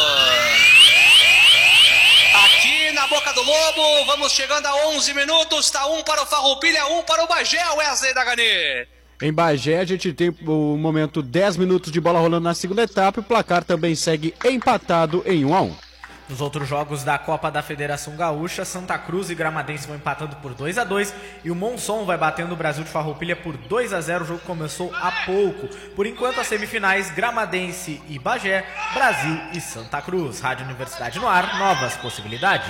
Aqui na Boca do Lobo, vamos chegando a onze minutos. Está um para o Farroupilha, um para o Bagé, Wesley Dagani. Em Bagé a gente tem o momento dez minutos de bola rolando na segunda etapa. E o placar também segue empatado em um a um. Nos outros jogos da Copa da Federação Gaúcha, Santa Cruz e Gramadense vão empatando por dois a dois e o Monson vai batendo o Brasil de Farroupilha por dois a zero. O jogo começou há pouco. Por enquanto, as semifinais, Gramadense e Bagé, Brasil e Santa Cruz. Rádio Universidade no ar, novas possibilidades.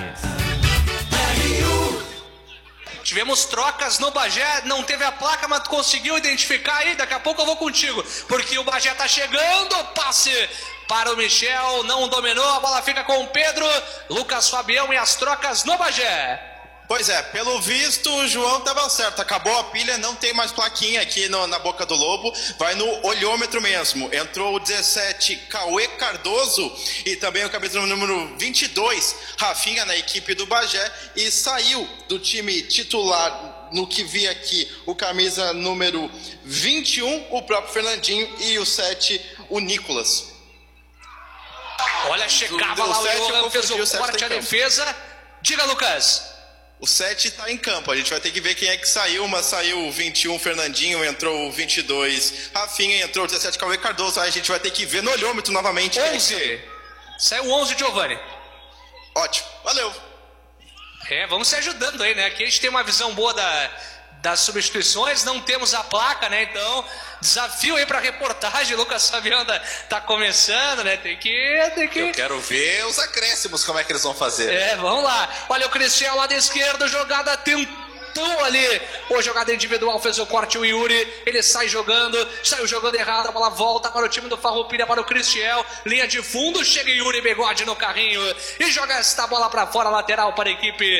Tivemos trocas no Bagé, não teve a placa, mas conseguiu identificar aí, daqui a pouco eu vou contigo, porque o Bagé tá chegando, passe para o Michel, não dominou, a bola fica com o Pedro, Lucas Fabião e as trocas no Bagé. Pois é, pelo visto o João estava certo, acabou a pilha, não tem mais plaquinha aqui no, na Boca do Lobo, vai no olhômetro mesmo. Entrou o dezessete, Cauê Cardoso, e também o camisa número vinte e dois, Rafinha, na equipe do Bagé, e saiu do time titular, no que vi aqui, o camisa número vinte e um, o próprio Fernandinho, e o sete, o Nicolas. Olha, chegava lá o Johan, fez o corte à defesa. Diga, Lucas. O sete está em campo, a gente vai ter que ver quem é que saiu, mas saiu o vinte e um, Fernandinho, entrou o vinte e dois, Rafinha, entrou o dezessete, Cauê Cardoso, aí a gente vai ter que ver no olhômetro novamente. onze. Saiu onze, Giovanni. Ótimo, valeu. É, vamos se ajudando aí, né? Aqui a gente tem uma visão boa da, das substituições, não temos a placa, né? Então, desafio aí pra reportagem, Lucas Fabião tá começando, né? Tem que, tem que... Eu quero ver os acréscimos, como é que eles vão fazer. É, vamos lá. Olha o Cristiel lá da esquerda, jogada tentada cartão ali. O jogador individual fez o corte, o Yuri, ele sai jogando, saiu jogando errado, a bola volta para o time do Farroupilha, para o Cristiel, linha de fundo, chega Yuri Bigode no carrinho e joga esta bola para fora, lateral para a equipe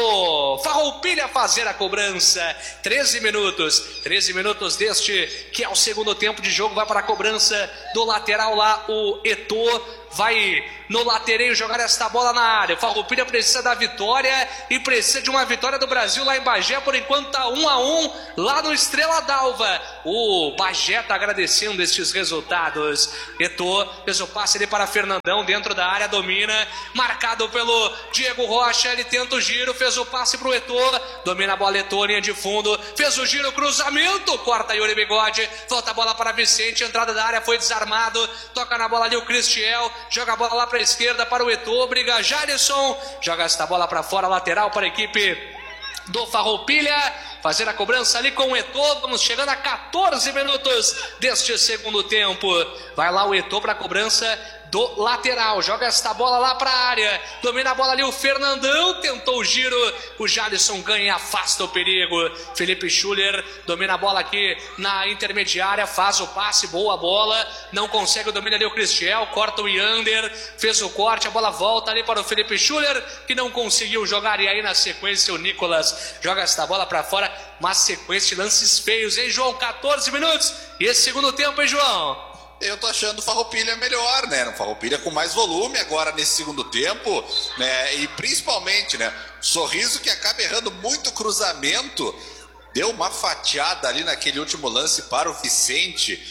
do Farroupilha fazer a cobrança. treze minutos, treze minutos deste que é o segundo tempo de jogo, vai para a cobrança do lateral lá, o Eto'o. Vai no latereio jogar esta bola na área. O Farroupilha precisa da vitória e precisa de uma vitória do Brasil lá em Bagé. Por enquanto tá um a um lá no Estrela d'Alva. O Bagé tá agradecendo estes resultados. Eto'o fez o passe ali para Fernandão dentro da área, domina, marcado pelo Diego Rocha. Ele tenta o giro, fez o passe pro Eto'o, domina a bola, Eto'o, linha de fundo, fez o giro, cruzamento, corta Yuri Bigode, volta a bola para Vicente, entrada da área, foi desarmado, toca na bola ali o Cristiel, joga a bola lá para a esquerda para o Eto'o, briga Jalisson, joga esta bola para fora, lateral para a equipe do Farroupilha, fazer a cobrança ali com o Eto'o. Vamos chegando a quatorze minutos deste segundo tempo. Vai lá o Eto'o para a cobrança do lateral, joga esta bola lá para a área, domina a bola ali o Fernandão, tentou o giro, o Jalisson ganha e afasta o perigo. Felipe Schuller domina a bola aqui na intermediária, faz o passe, boa bola, não consegue o domínio ali o Cristiel, corta o Yander, fez o corte, a bola volta ali para o Felipe Schuller, que não conseguiu jogar, e aí na sequência o Nicolas joga esta bola para fora, uma sequência de lances feios, hein, João? quatorze minutos, e esse segundo tempo, hein, João? Eu tô achando o Farroupilha melhor, né? O Farroupilha com mais volume agora nesse segundo tempo, né? E principalmente, né? Sorriso que acaba errando muito cruzamento, deu uma fatiada ali naquele último lance para o Vicente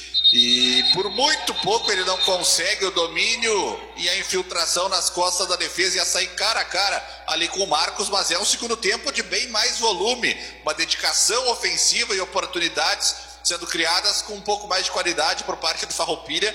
e por muito pouco ele não consegue o domínio e a infiltração nas costas da defesa, ia sair cara a cara ali com o Marcos, mas é um segundo tempo de bem mais volume, uma dedicação ofensiva e oportunidades sendo criadas com um pouco mais de qualidade por parte do Farroupilha,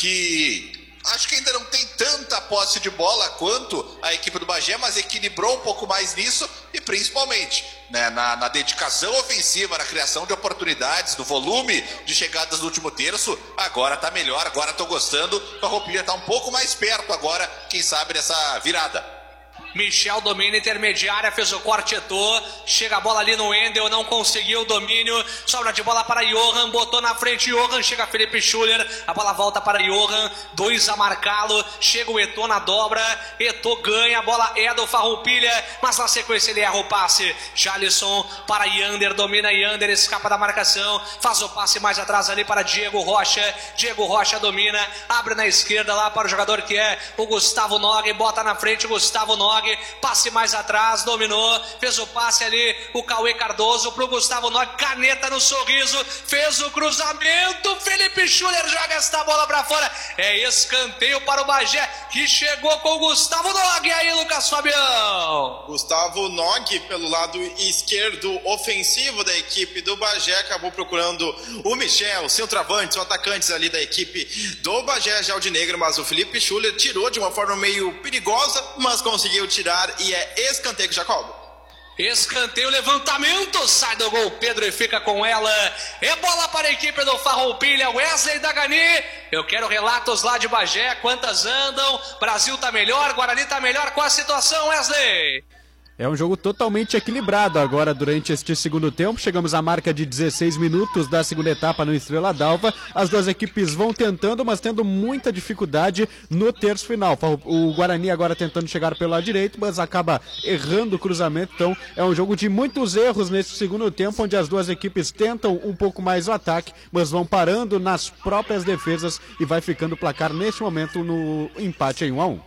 que acho que ainda não tem tanta posse de bola quanto a equipe do Bagé, mas equilibrou um pouco mais nisso e principalmente, né, na, na dedicação ofensiva, na criação de oportunidades, no volume de chegadas no último terço. Agora tá melhor, agora tô gostando. O Farroupilha tá um pouco mais perto agora, quem sabe, dessa virada. Michel domina intermediária, fez o corte, Eto'o, chega a bola ali no Wendel, não conseguiu o domínio, sobra de bola para Johan, botou na frente Johan, chega Felipe Schuller, a bola volta para Johan, dois a marcá-lo, chega o Eto'o na dobra, Eto'o ganha, a bola é do Farroupilha, mas na sequência ele erra o passe, Jalisson para Yander, domina Yander, escapa da marcação, faz o passe mais atrás ali para Diego Rocha, Diego Rocha domina, abre na esquerda lá para o jogador que é o Gustavo Nog, bota na frente o Gustavo Nog, passe mais atrás, dominou, fez o passe ali, o Cauê Cardoso pro Gustavo Nog, caneta no sorriso, fez o cruzamento, Felipe Schuller joga esta bola pra fora, é escanteio para o Bagé, que chegou com o Gustavo Nog, e aí Lucas Fabião? Gustavo Nog pelo lado esquerdo ofensivo da equipe do Bagé, acabou procurando o Michel, centroavante, os atacantes ali da equipe do Bagé Jaldinegro, mas o Felipe Schuller tirou de uma forma meio perigosa, mas conseguiu tirar e é escanteio, Jacob. Escanteio, levantamento, sai do gol Pedro e fica com ela, é bola para a equipe do Farroupilha, Wesley Dagani. Eu quero relatos lá de Bagé, quantas andam, Brasil tá melhor, Guarani tá melhor, com a situação, Wesley? É um jogo totalmente equilibrado agora durante este segundo tempo. Chegamos à marca de dezesseis minutos da segunda etapa no Estrela d'Alva. As duas equipes vão tentando, mas tendo muita dificuldade no terço final. O Guarani agora tentando chegar pelo lado direito, mas acaba errando o cruzamento. Então é um jogo de muitos erros nesse segundo tempo, onde as duas equipes tentam um pouco mais o ataque, mas vão parando nas próprias defesas e vai ficando o placar neste momento no empate em um a um.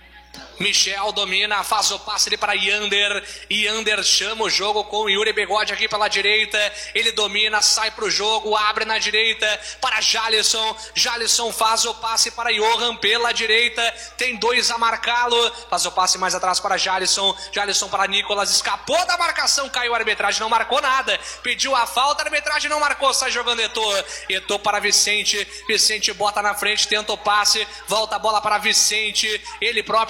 Michel domina, faz o passe ali para Yander, Yander chama o jogo com o Yuri Bigode aqui pela direita, ele domina, sai pro jogo, abre na direita para Jalisson, Jalisson faz o passe para Johan pela direita, tem dois a marcá-lo, faz o passe mais atrás para Jalisson, Jalisson para Nicolas, escapou da marcação, caiu a arbitragem, não marcou nada, pediu a falta, a arbitragem não marcou, sai jogando Eto'o, Eto'o para Vicente, Vicente bota na frente, tenta o passe, volta a bola para Vicente, ele próprio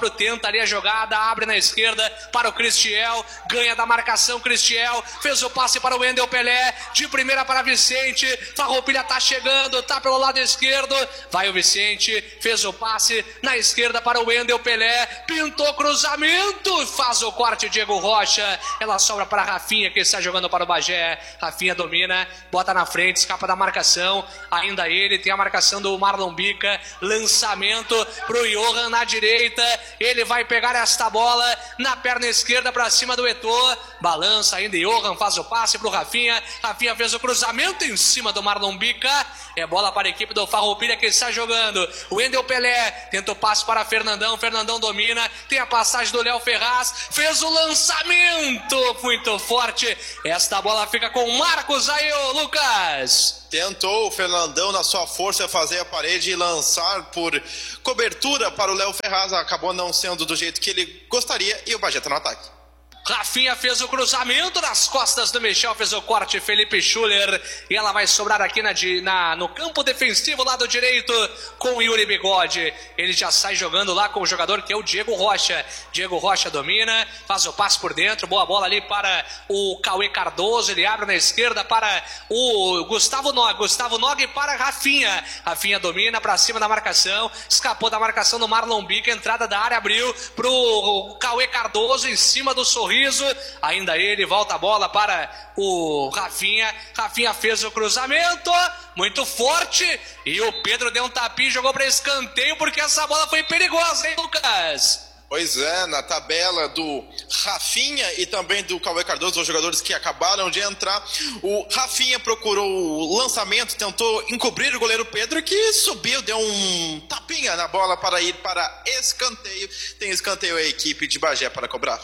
Heitor tenta ali a jogada, abre na esquerda para o Cristiel, ganha da marcação Cristiel, fez o passe para o Wendel Pelé, de primeira para Vicente, Farroupilha tá chegando, tá pelo lado esquerdo, vai o Vicente, fez o passe na esquerda para o Wendel Pelé, pintou cruzamento, faz o corte Diego Rocha, ela sobra para Rafinha que está jogando para o Bagé, Rafinha domina, bota na frente, escapa da marcação, ainda ele, tem a marcação do Marlon Bica, lançamento pro Johan na direita, ele vai pegar esta bola na perna esquerda para cima do Eto'o, balança ainda Johan, faz o passe pro Rafinha, Rafinha fez o cruzamento em cima do Marlon Bica, é bola para a equipe do Farroupilha que está jogando, o Wendel Pelé tenta o passe para Fernandão, Fernandão domina, tem a passagem do Léo Ferraz, fez o lançamento, muito forte, esta bola fica com o Marcos aí, ô Lucas. Tentou o Fernandão na sua força fazer a parede e lançar por cobertura para o Léo Ferraz, acabou não sendo do jeito que ele gostaria e o Bagé está no ataque. Rafinha fez o cruzamento nas costas do Michel, fez o corte Felipe Schuller e ela vai sobrar aqui na, na, no campo defensivo lado direito com o Yuri Bigode, ele já sai jogando lá com o jogador que é o Diego Rocha, Diego Rocha domina, faz o passe por dentro, boa bola ali para o Cauê Cardoso, ele abre na esquerda para o Gustavo Nog, Gustavo Nog para Rafinha, Rafinha domina para cima da marcação, escapou da marcação do Marlon Bica, entrada da área abriu pro Cauê Cardoso em cima do Sorriso, ainda ele, volta a bola para o Rafinha, Rafinha fez o cruzamento, muito forte, e o Pedro deu um tapinha e jogou para escanteio, porque essa bola foi perigosa, hein, Lucas? Pois é, na tabela do Rafinha e também do Cauê Cardoso, os jogadores que acabaram de entrar, o Rafinha procurou o lançamento, tentou encobrir o goleiro Pedro, que subiu, deu um tapinha na bola para ir para escanteio, tem escanteio a equipe de Bagé para cobrar.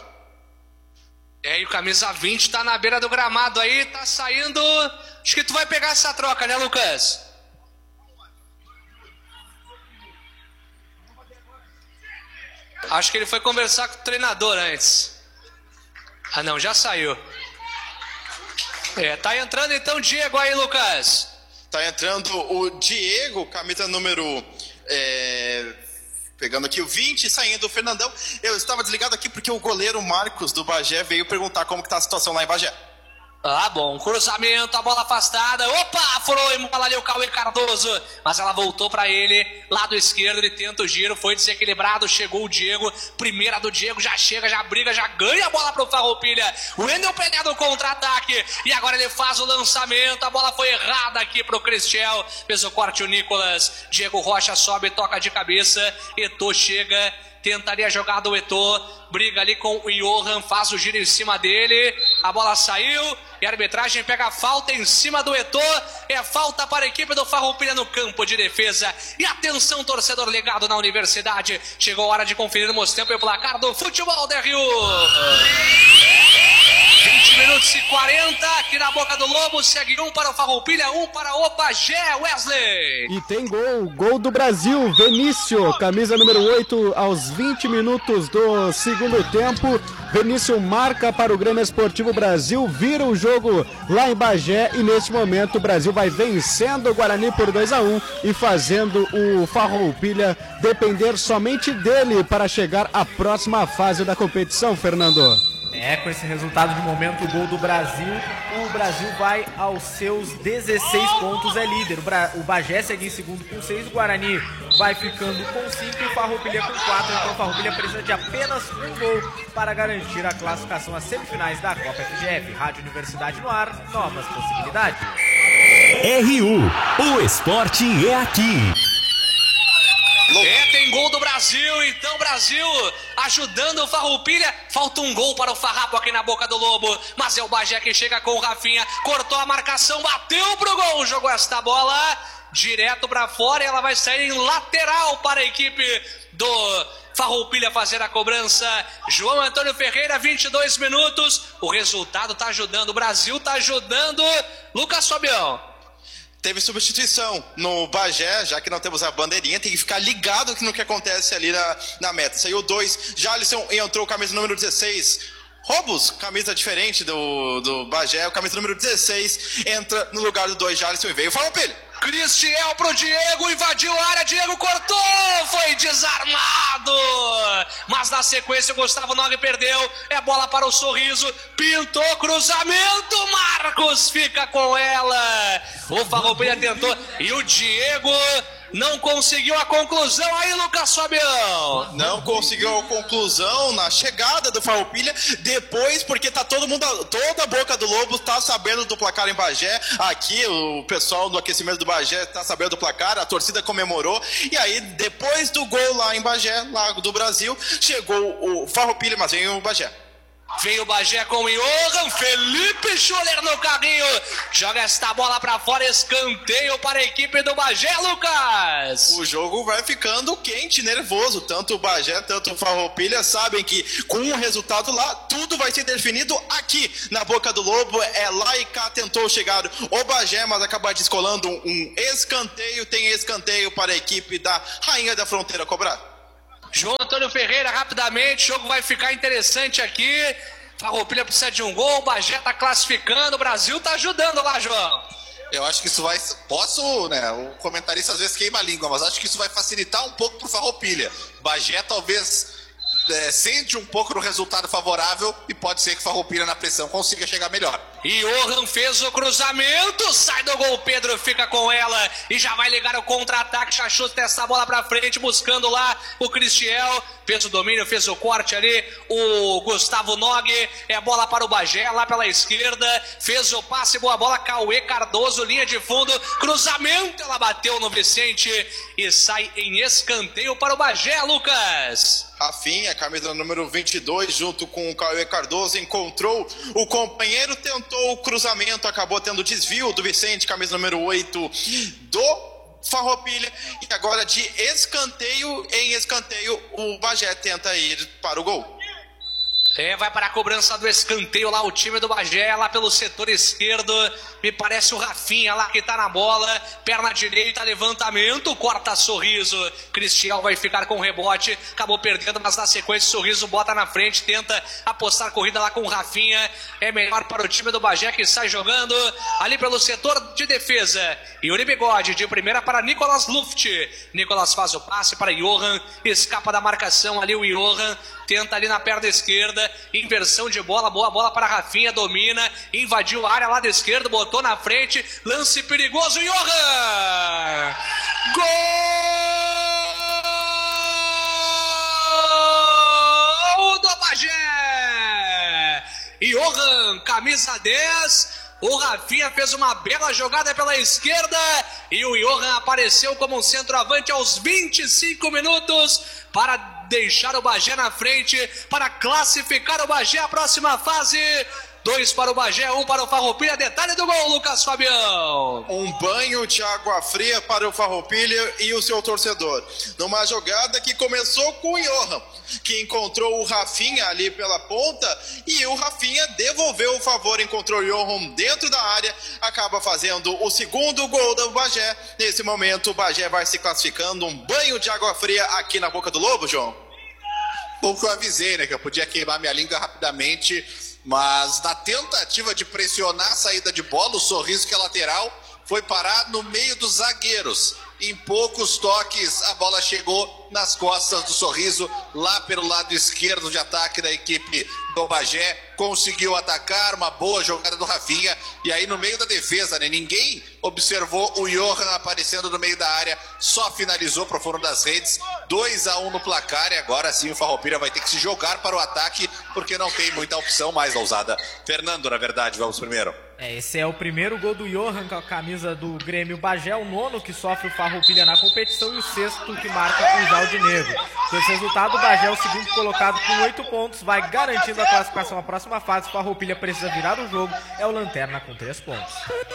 É, e o camisa vinte tá na beira do gramado aí, tá saindo. Acho que tu vai pegar essa troca, né, Lucas? Acho que ele foi conversar com o treinador antes. Ah, não, já saiu. É, tá entrando então o Diego aí, Lucas. Tá entrando o Diego, camisa número... É... Pegando aqui o vinte, saindo o Fernandão. Eu estava desligado aqui porque o goleiro Marcos do Bagé veio perguntar como que tá a situação lá em Bagé. Ah, bom, cruzamento, a bola afastada, opa, foi bola ali o Cauê Cardoso, mas ela voltou pra ele, lado esquerdo, ele tenta o giro, foi desequilibrado, chegou o Diego, primeira do Diego, já chega, já briga, já ganha a bola pro Farroupilha, o Wendel Pelé no contra-ataque, e agora ele faz o lançamento, a bola foi errada aqui pro Cristiel, fez o corte o Nicolas, Diego Rocha sobe, toca de cabeça, Eto'o chega, tentaria a jogada o Eto'o, briga ali com o Johan, faz o giro em cima dele, a bola saiu e a arbitragem pega a falta em cima do Eto'o, é falta para a equipe do Farroupilha no campo de defesa. E atenção, torcedor ligado na Universidade, chegou a hora de conferir o tempo e o placar do futebol da R U. vinte minutos e quarenta aqui na Boca do Lobo, segue um para o Farroupilha, um para o Bagé, Wesley. E tem gol, gol do Brasil, Vinícius, camisa número oito, aos vinte minutos do segundo tempo. Vinícius marca para o Grêmio Esportivo Brasil, vira o jogo lá em Bagé e neste momento o Brasil vai vencendo o Guarani por dois a um e fazendo o Farroupilha depender somente dele para chegar à próxima fase da competição, Fernando. É, com esse resultado de momento, o gol do Brasil, o Brasil vai aos seus dezesseis pontos, é líder. O, Bra... o Bagé segue em segundo com seis, o Guarani vai ficando com cinco e o Farroupilha com quatro. Então o Farroupilha precisa de apenas um gol para garantir a classificação às semifinais da Copa F G F. Rádio Universidade no ar, novas possibilidades. R U, o esporte é aqui. É, tem gol do Brasil, então Brasil ajudando o Farroupilha, falta um gol para o Farrapo aqui na Boca do Lobo, mas é o Bagé que chega com o Rafinha, cortou a marcação, bateu pro gol, jogou esta bola direto para fora e ela vai sair em lateral para a equipe do Farroupilha fazer a cobrança. João Antônio Ferreira, vinte e dois minutos, o resultado tá ajudando, o Brasil tá ajudando. Lucas Fabião. Teve substituição no Bagé, já que não temos a bandeirinha, tem que ficar ligado no que acontece ali na, na meta. Saiu dois, Jalisson entrou camisa número dezesseis. Robos, camisa diferente do, do Bagé, o camisa número dezesseis entra no lugar do dois, Jalisson, e veio o Farroupilha. Cristiel pro Diego, invadiu a área, Diego cortou, foi desarmado, mas na sequência o Gustavo Nogue perdeu, é bola para o Sorriso, pintou cruzamento, Marcos fica com ela, o Farroupilha tentou e o Diego não conseguiu a conclusão aí, Lucas Fabião. Não conseguiu a conclusão na chegada do Farroupilha, depois porque tá todo mundo, toda a boca do Lobo tá sabendo do placar em Bagé. Aqui o pessoal do aquecimento do Bagé tá sabendo do placar, a torcida comemorou. E aí depois do gol lá em Bagé, lá do Brasil, chegou o Farroupilha, mas veio o Bagé. Vem o Bagé com o Johan, Felipe Schuller no carrinho, joga esta bola pra fora, escanteio para a equipe do Bagé, Lucas. O jogo vai ficando quente, nervoso, tanto o Bagé, tanto o Farroupilha sabem que com o resultado lá, tudo vai ser definido aqui na boca do Lobo, é lá e cá tentou chegar o Bagé, mas acaba descolando um escanteio, tem escanteio para a equipe da Rainha da Fronteira cobrar. João Antônio Ferreira, rapidamente, o jogo vai ficar interessante aqui. Farroupilha precisa de um gol, o Bagé tá classificando, o Brasil tá ajudando lá, João. Eu acho que isso vai... Posso, né? O comentarista às vezes queima a língua, mas acho que isso vai facilitar um pouco pro Farroupilha. Bagé talvez é, sente um pouco no resultado favorável e pode ser que Farroupilha na pressão consiga chegar melhor. E Johan fez o cruzamento, sai do gol, Pedro fica com ela e já vai ligar o contra-ataque, já chuta essa bola pra frente, buscando lá o Cristiel, fez o domínio, fez o corte ali, o Gustavo Nogue, é bola para o Bagé, lá pela esquerda, fez o passe, boa bola, Cauê Cardoso, linha de fundo, cruzamento, ela bateu no Vicente e sai em escanteio para o Bagé, Lucas. Rafinha, camisa número vinte e dois, junto com o Cauê Cardoso, encontrou o companheiro, tentou o cruzamento, acabou tendo desvio do Vicente, camisa número oito do Farroupilha, e agora de escanteio em escanteio o Bagé tenta ir para o gol. É, vai para a cobrança do escanteio lá o time do Bagé, lá pelo setor esquerdo, me parece o Rafinha lá que tá na bola, perna direita, levantamento, corta Sorriso, Cristiel vai ficar com o rebote, acabou perdendo, mas na sequência Sorriso bota na frente, tenta apostar corrida lá com o Rafinha, é melhor para o time do Bagé que sai jogando ali pelo setor de defesa, Yuri Bigode de primeira para Nicolas Luft, Nicolas faz o passe para Johan, escapa da marcação ali o Johan, tenta ali na perna esquerda, inversão de bola, boa bola para Rafinha, domina, invadiu a área lá da esquerda, botou na frente, lance perigoso, Johan! Gol do Bagé! Johan, camisa dez, o Rafinha fez uma bela jogada pela esquerda e o Johan apareceu como um centroavante aos vinte e cinco minutos para deixar o Bagé na frente, para classificar o Bagé à próxima fase. Dois para o Bagé, um para o Farroupilha. Detalhe do gol, Lucas Fabião. Um banho de água fria para o Farroupilha e o seu torcedor. Numa jogada que começou com o Johan, que encontrou o Rafinha ali pela ponta, e o Rafinha devolveu o favor, encontrou o Johan dentro da área, acaba fazendo o segundo gol do Bagé. Nesse momento o Bagé vai se classificando, um banho de água fria aqui na boca do Lobo, João. Pouco eu avisei, né, que eu podia queimar minha língua rapidamente, mas na tentativa de pressionar a saída de bola, o Sorriso, que é lateral, foi parar no meio dos zagueiros. Em poucos toques, a bola chegou nas costas do Sorriso, lá pelo lado esquerdo de ataque da equipe do Bagé. Conseguiu atacar, uma boa jogada do Rafinha. E aí no meio da defesa, né? Ninguém observou o Johan aparecendo no meio da área. Só finalizou para o fundo das redes. dois a um no placar. E agora sim o Farroupilha vai ter que se jogar para o ataque, porque não tem muita opção mais ousada. Fernando, na verdade, vamos primeiro. É, esse é o primeiro gol do Johan com a camisa do Grêmio Bagé, o nono que sofre o Farroupilha na competição e o sexto que marca o Aldinegro. Com esse resultado, o Bagé é o segundo colocado com oito pontos, vai garantindo a classificação à próxima fase. O Farroupilha precisa virar o jogo, é o Lanterna com três pontos.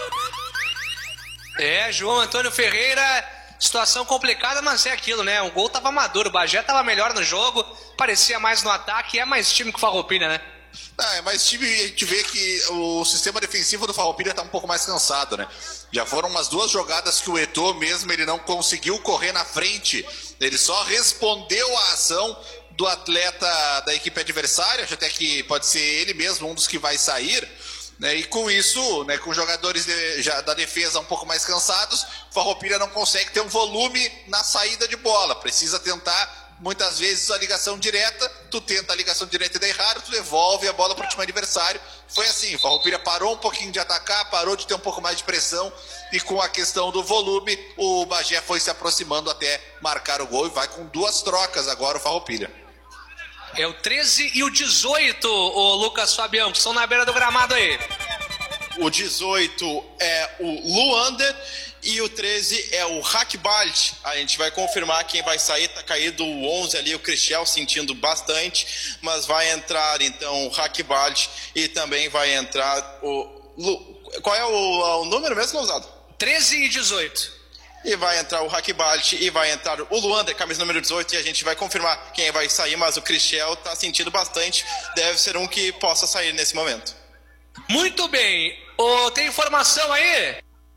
É, João Antônio Ferreira, situação complicada, mas é aquilo, né? O gol tava maduro, o Bagé tava melhor no jogo, parecia mais no ataque, é mais time que o Farroupilha, né? Ah, é mais time, a gente vê que o sistema defensivo do Farroupilha tá um pouco mais cansado, né? Já foram umas duas jogadas que o Eto'o mesmo, ele não conseguiu correr na frente, ele só respondeu à ação do atleta da equipe adversária, até que pode ser ele mesmo, um dos que vai sair, né? E com isso, né, com jogadores de, já, da defesa um pouco mais cansados, o Farroupilha não consegue ter um volume na saída de bola, precisa tentar muitas vezes a ligação direta, tu tenta a ligação direta e dá errado, tu devolve a bola para o time adversário. Foi assim, o Farroupilha parou um pouquinho de atacar, parou de ter um pouco mais de pressão, e com a questão do volume, o Bagé foi se aproximando até marcar o gol, e vai com duas trocas agora o Farroupilha. É o treze e o dezoito, o Lucas Fabião, que estão na beira do gramado aí. O dezoito é o Luander e o treze é o Hakbalt. A gente vai confirmar quem vai sair. Tá caído o onze ali, o Cristiel sentindo bastante, mas vai entrar então o Hakbalt e também vai entrar o Lu... Qual é o, o número mesmo, Lousado? treze e dezoito. E vai entrar o Hakbalt e vai entrar o Luander, camisa número dezoito, e a gente vai confirmar quem vai sair, mas o Cristiel tá sentindo bastante, deve ser um que possa sair nesse momento. Muito bem. Oh, tem informação aí?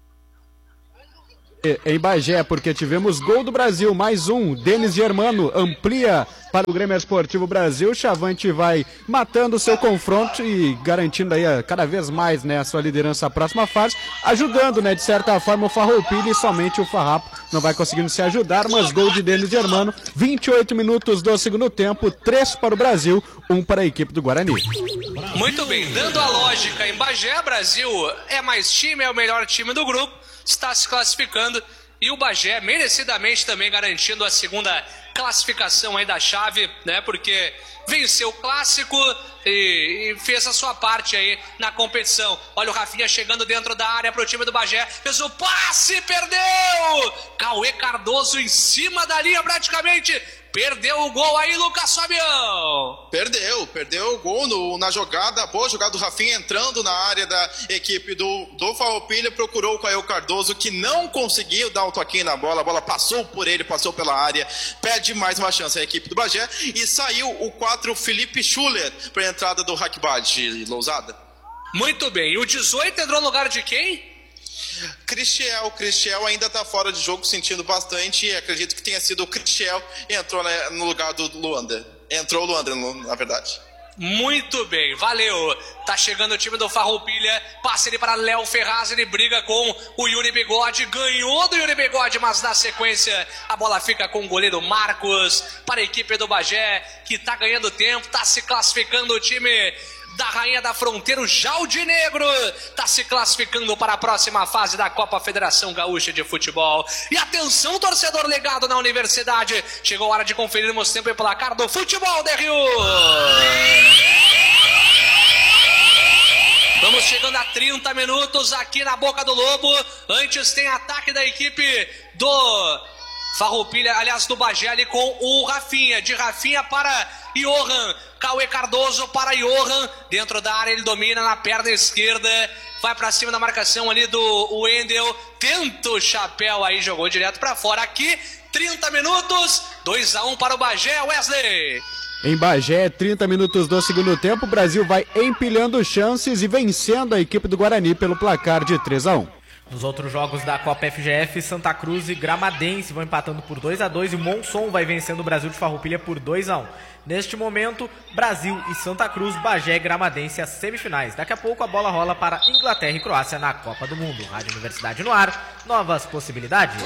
Em Bagé, porque tivemos gol do Brasil, mais um, Denis Germano amplia para o Grêmio Esportivo Brasil. Chavante vai matando o seu confronto e garantindo aí cada vez mais, né, a sua liderança à próxima fase, ajudando, né, de certa forma o Farroupilha, e somente o Farrapo não vai conseguindo se ajudar, mas gol de Denis Germano, vinte e oito minutos do segundo tempo, três para o Brasil, um para a equipe do Guarani. Muito bem, dando a lógica, em Bagé, Brasil é mais time, é o melhor time do grupo, está se classificando, e o Bagé merecidamente também garantindo a segunda classificação aí da chave, né, porque venceu o clássico e, e fez a sua parte aí na competição. Olha o Rafinha chegando dentro da área para o time do Bagé, fez o passe, perdeu! Cauê Cardoso em cima da linha praticamente, perdeu o gol aí, Lucas Fabião. Perdeu, perdeu o gol no, na jogada, boa jogada do Rafinha entrando na área da equipe do, do Farroupilha, procurou o Caio Cardoso, que não conseguiu dar um toquinho na bola, a bola passou por ele, passou pela área, pede mais uma chance a equipe do Bagé, e saiu o quatro Felipe Schuller para a entrada do Hakbalt, Lousada. Muito bem, e o dezoito entrou no lugar de quem? Cristiel, Cristiel ainda está fora de jogo, sentindo bastante, e acredito que tenha sido o Cristiel e entrou, né, no lugar do Luander. Entrou o Luander, na verdade. Muito bem, valeu. Tá chegando o time do Farroupilha, passa ele para Léo Ferraz, ele briga com o Yuri Bigode, ganhou do Yuri Bigode, mas na sequência a bola fica com o goleiro Marcos para a equipe do Bagé, que tá ganhando tempo, tá se classificando o time da Rainha da Fronteira, o Jaldinegro, está se classificando para a próxima fase da Copa Federação Gaúcha de Futebol. E atenção, torcedor ligado na universidade, chegou a hora de conferirmos tempo e placar do futebol da R U. Vamos chegando a trinta minutos aqui na Boca do Lobo. Antes tem ataque da equipe do Farroupilha, aliás, do Bagé ali com o Rafinha, de Rafinha para Johan, Cauê Cardoso para Johan, dentro da área ele domina na perna esquerda, vai para cima da marcação ali do Wendel, tenta o chapéu aí, jogou direto para fora. Aqui, trinta minutos, dois a um para o Bagé, Wesley. Em Bagé, trinta minutos do segundo tempo, o Brasil vai empilhando chances e vencendo a equipe do Guarani pelo placar de três a um. Nos outros jogos da Copa F G F, Santa Cruz e Gramadense vão empatando por dois a dois e o Monson vai vencendo o Brasil de Farroupilha por dois a um. Neste momento, Brasil e Santa Cruz, Bagé e Gramadense as semifinais. Daqui a pouco a bola rola para Inglaterra e Croácia na Copa do Mundo. Rádio Universidade no ar, novas possibilidades.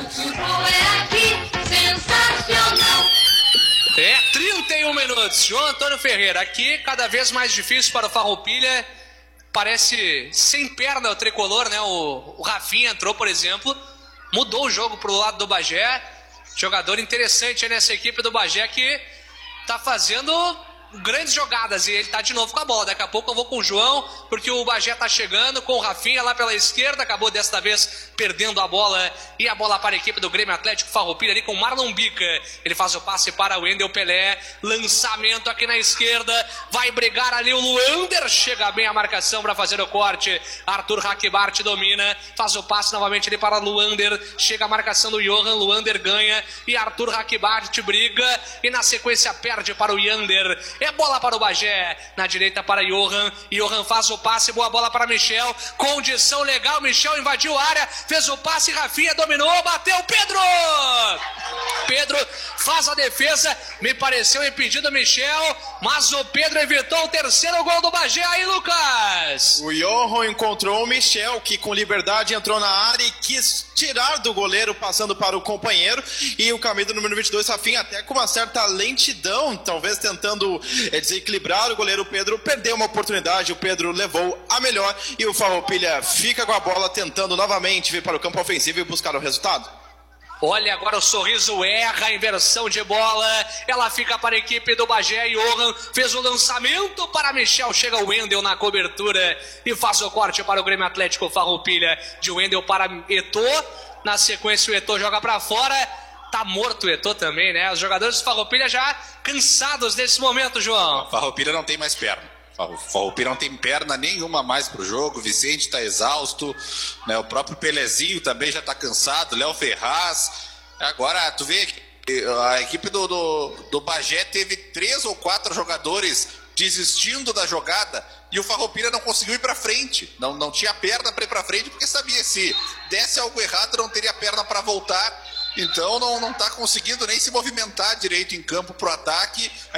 É, trinta e um minutos. João Antônio Ferreira, aqui cada vez mais difícil para o Farroupilha. Parece sem perna o tricolor, né? O, o Rafinha entrou, por exemplo, mudou o jogo pro lado do Bagé. Jogador interessante aí nessa equipe do Bagé que tá fazendo grandes jogadas e ele tá de novo com a bola. Daqui a pouco eu vou com o João, porque o Bagé tá chegando com o Rafinha lá pela esquerda, acabou desta vez perdendo a bola, e a bola para a equipe do Grêmio Atlético Farroupilha ali com o Marlon Bica. Ele faz o passe para o Wendel Pelé, lançamento aqui na esquerda, vai brigar ali o Luander, chega bem a marcação para fazer o corte, Arthur Hakbart domina, faz o passe novamente ali para Luander, chega a marcação do Johan, Luander ganha, e Arthur Hakbart briga, e na sequência perde para o Yander. É bola para o Bagé. Na direita para Johan. Johan faz o passe. Boa bola para Michel. Condição legal. Michel invadiu a área. Fez o passe. Rafinha dominou. Bateu. Pedro! Pedro faz a defesa. Me pareceu impedido Michel. Mas o Pedro evitou o terceiro gol do Bagé aí, Lucas. O Johan encontrou o Michel, que com liberdade entrou na área e quis tirar do goleiro, passando para o companheiro. E o camisa número vinte e dois, Rafinha, até com uma certa lentidão, talvez tentando é, desequilibrar o goleiro Pedro, perdeu uma oportunidade. O Pedro levou a melhor e o Farroupilha fica com a bola, tentando novamente vir para o campo ofensivo e buscar o resultado. Olha agora o Sorriso, erra a inversão de bola. Ela fica para a equipe do Bagé. Johan fez o lançamento para Michel. Chega o Wendel na cobertura e faz o corte para o Grêmio Atlético Farroupilha. De Wendel para Eto'o. Na sequência o Eto'o joga para fora. Tá morto o Eto'o também, né? Os jogadores do Farroupilha já cansados nesse momento, João. Farroupilha não tem mais perna. Farroupilha não tem perna nenhuma mais pro jogo. Vicente está exausto, né? O próprio Pelezinho também já está cansado. Léo Ferraz. Agora, tu vê que a equipe do, do, do Bagé teve três ou quatro jogadores desistindo da jogada e o Farroupilha não conseguiu ir para frente. Não, não tinha perna para ir para frente porque sabia se desse algo errado não teria perna para voltar. Então não, não tá conseguindo nem se movimentar direito em campo pro ataque.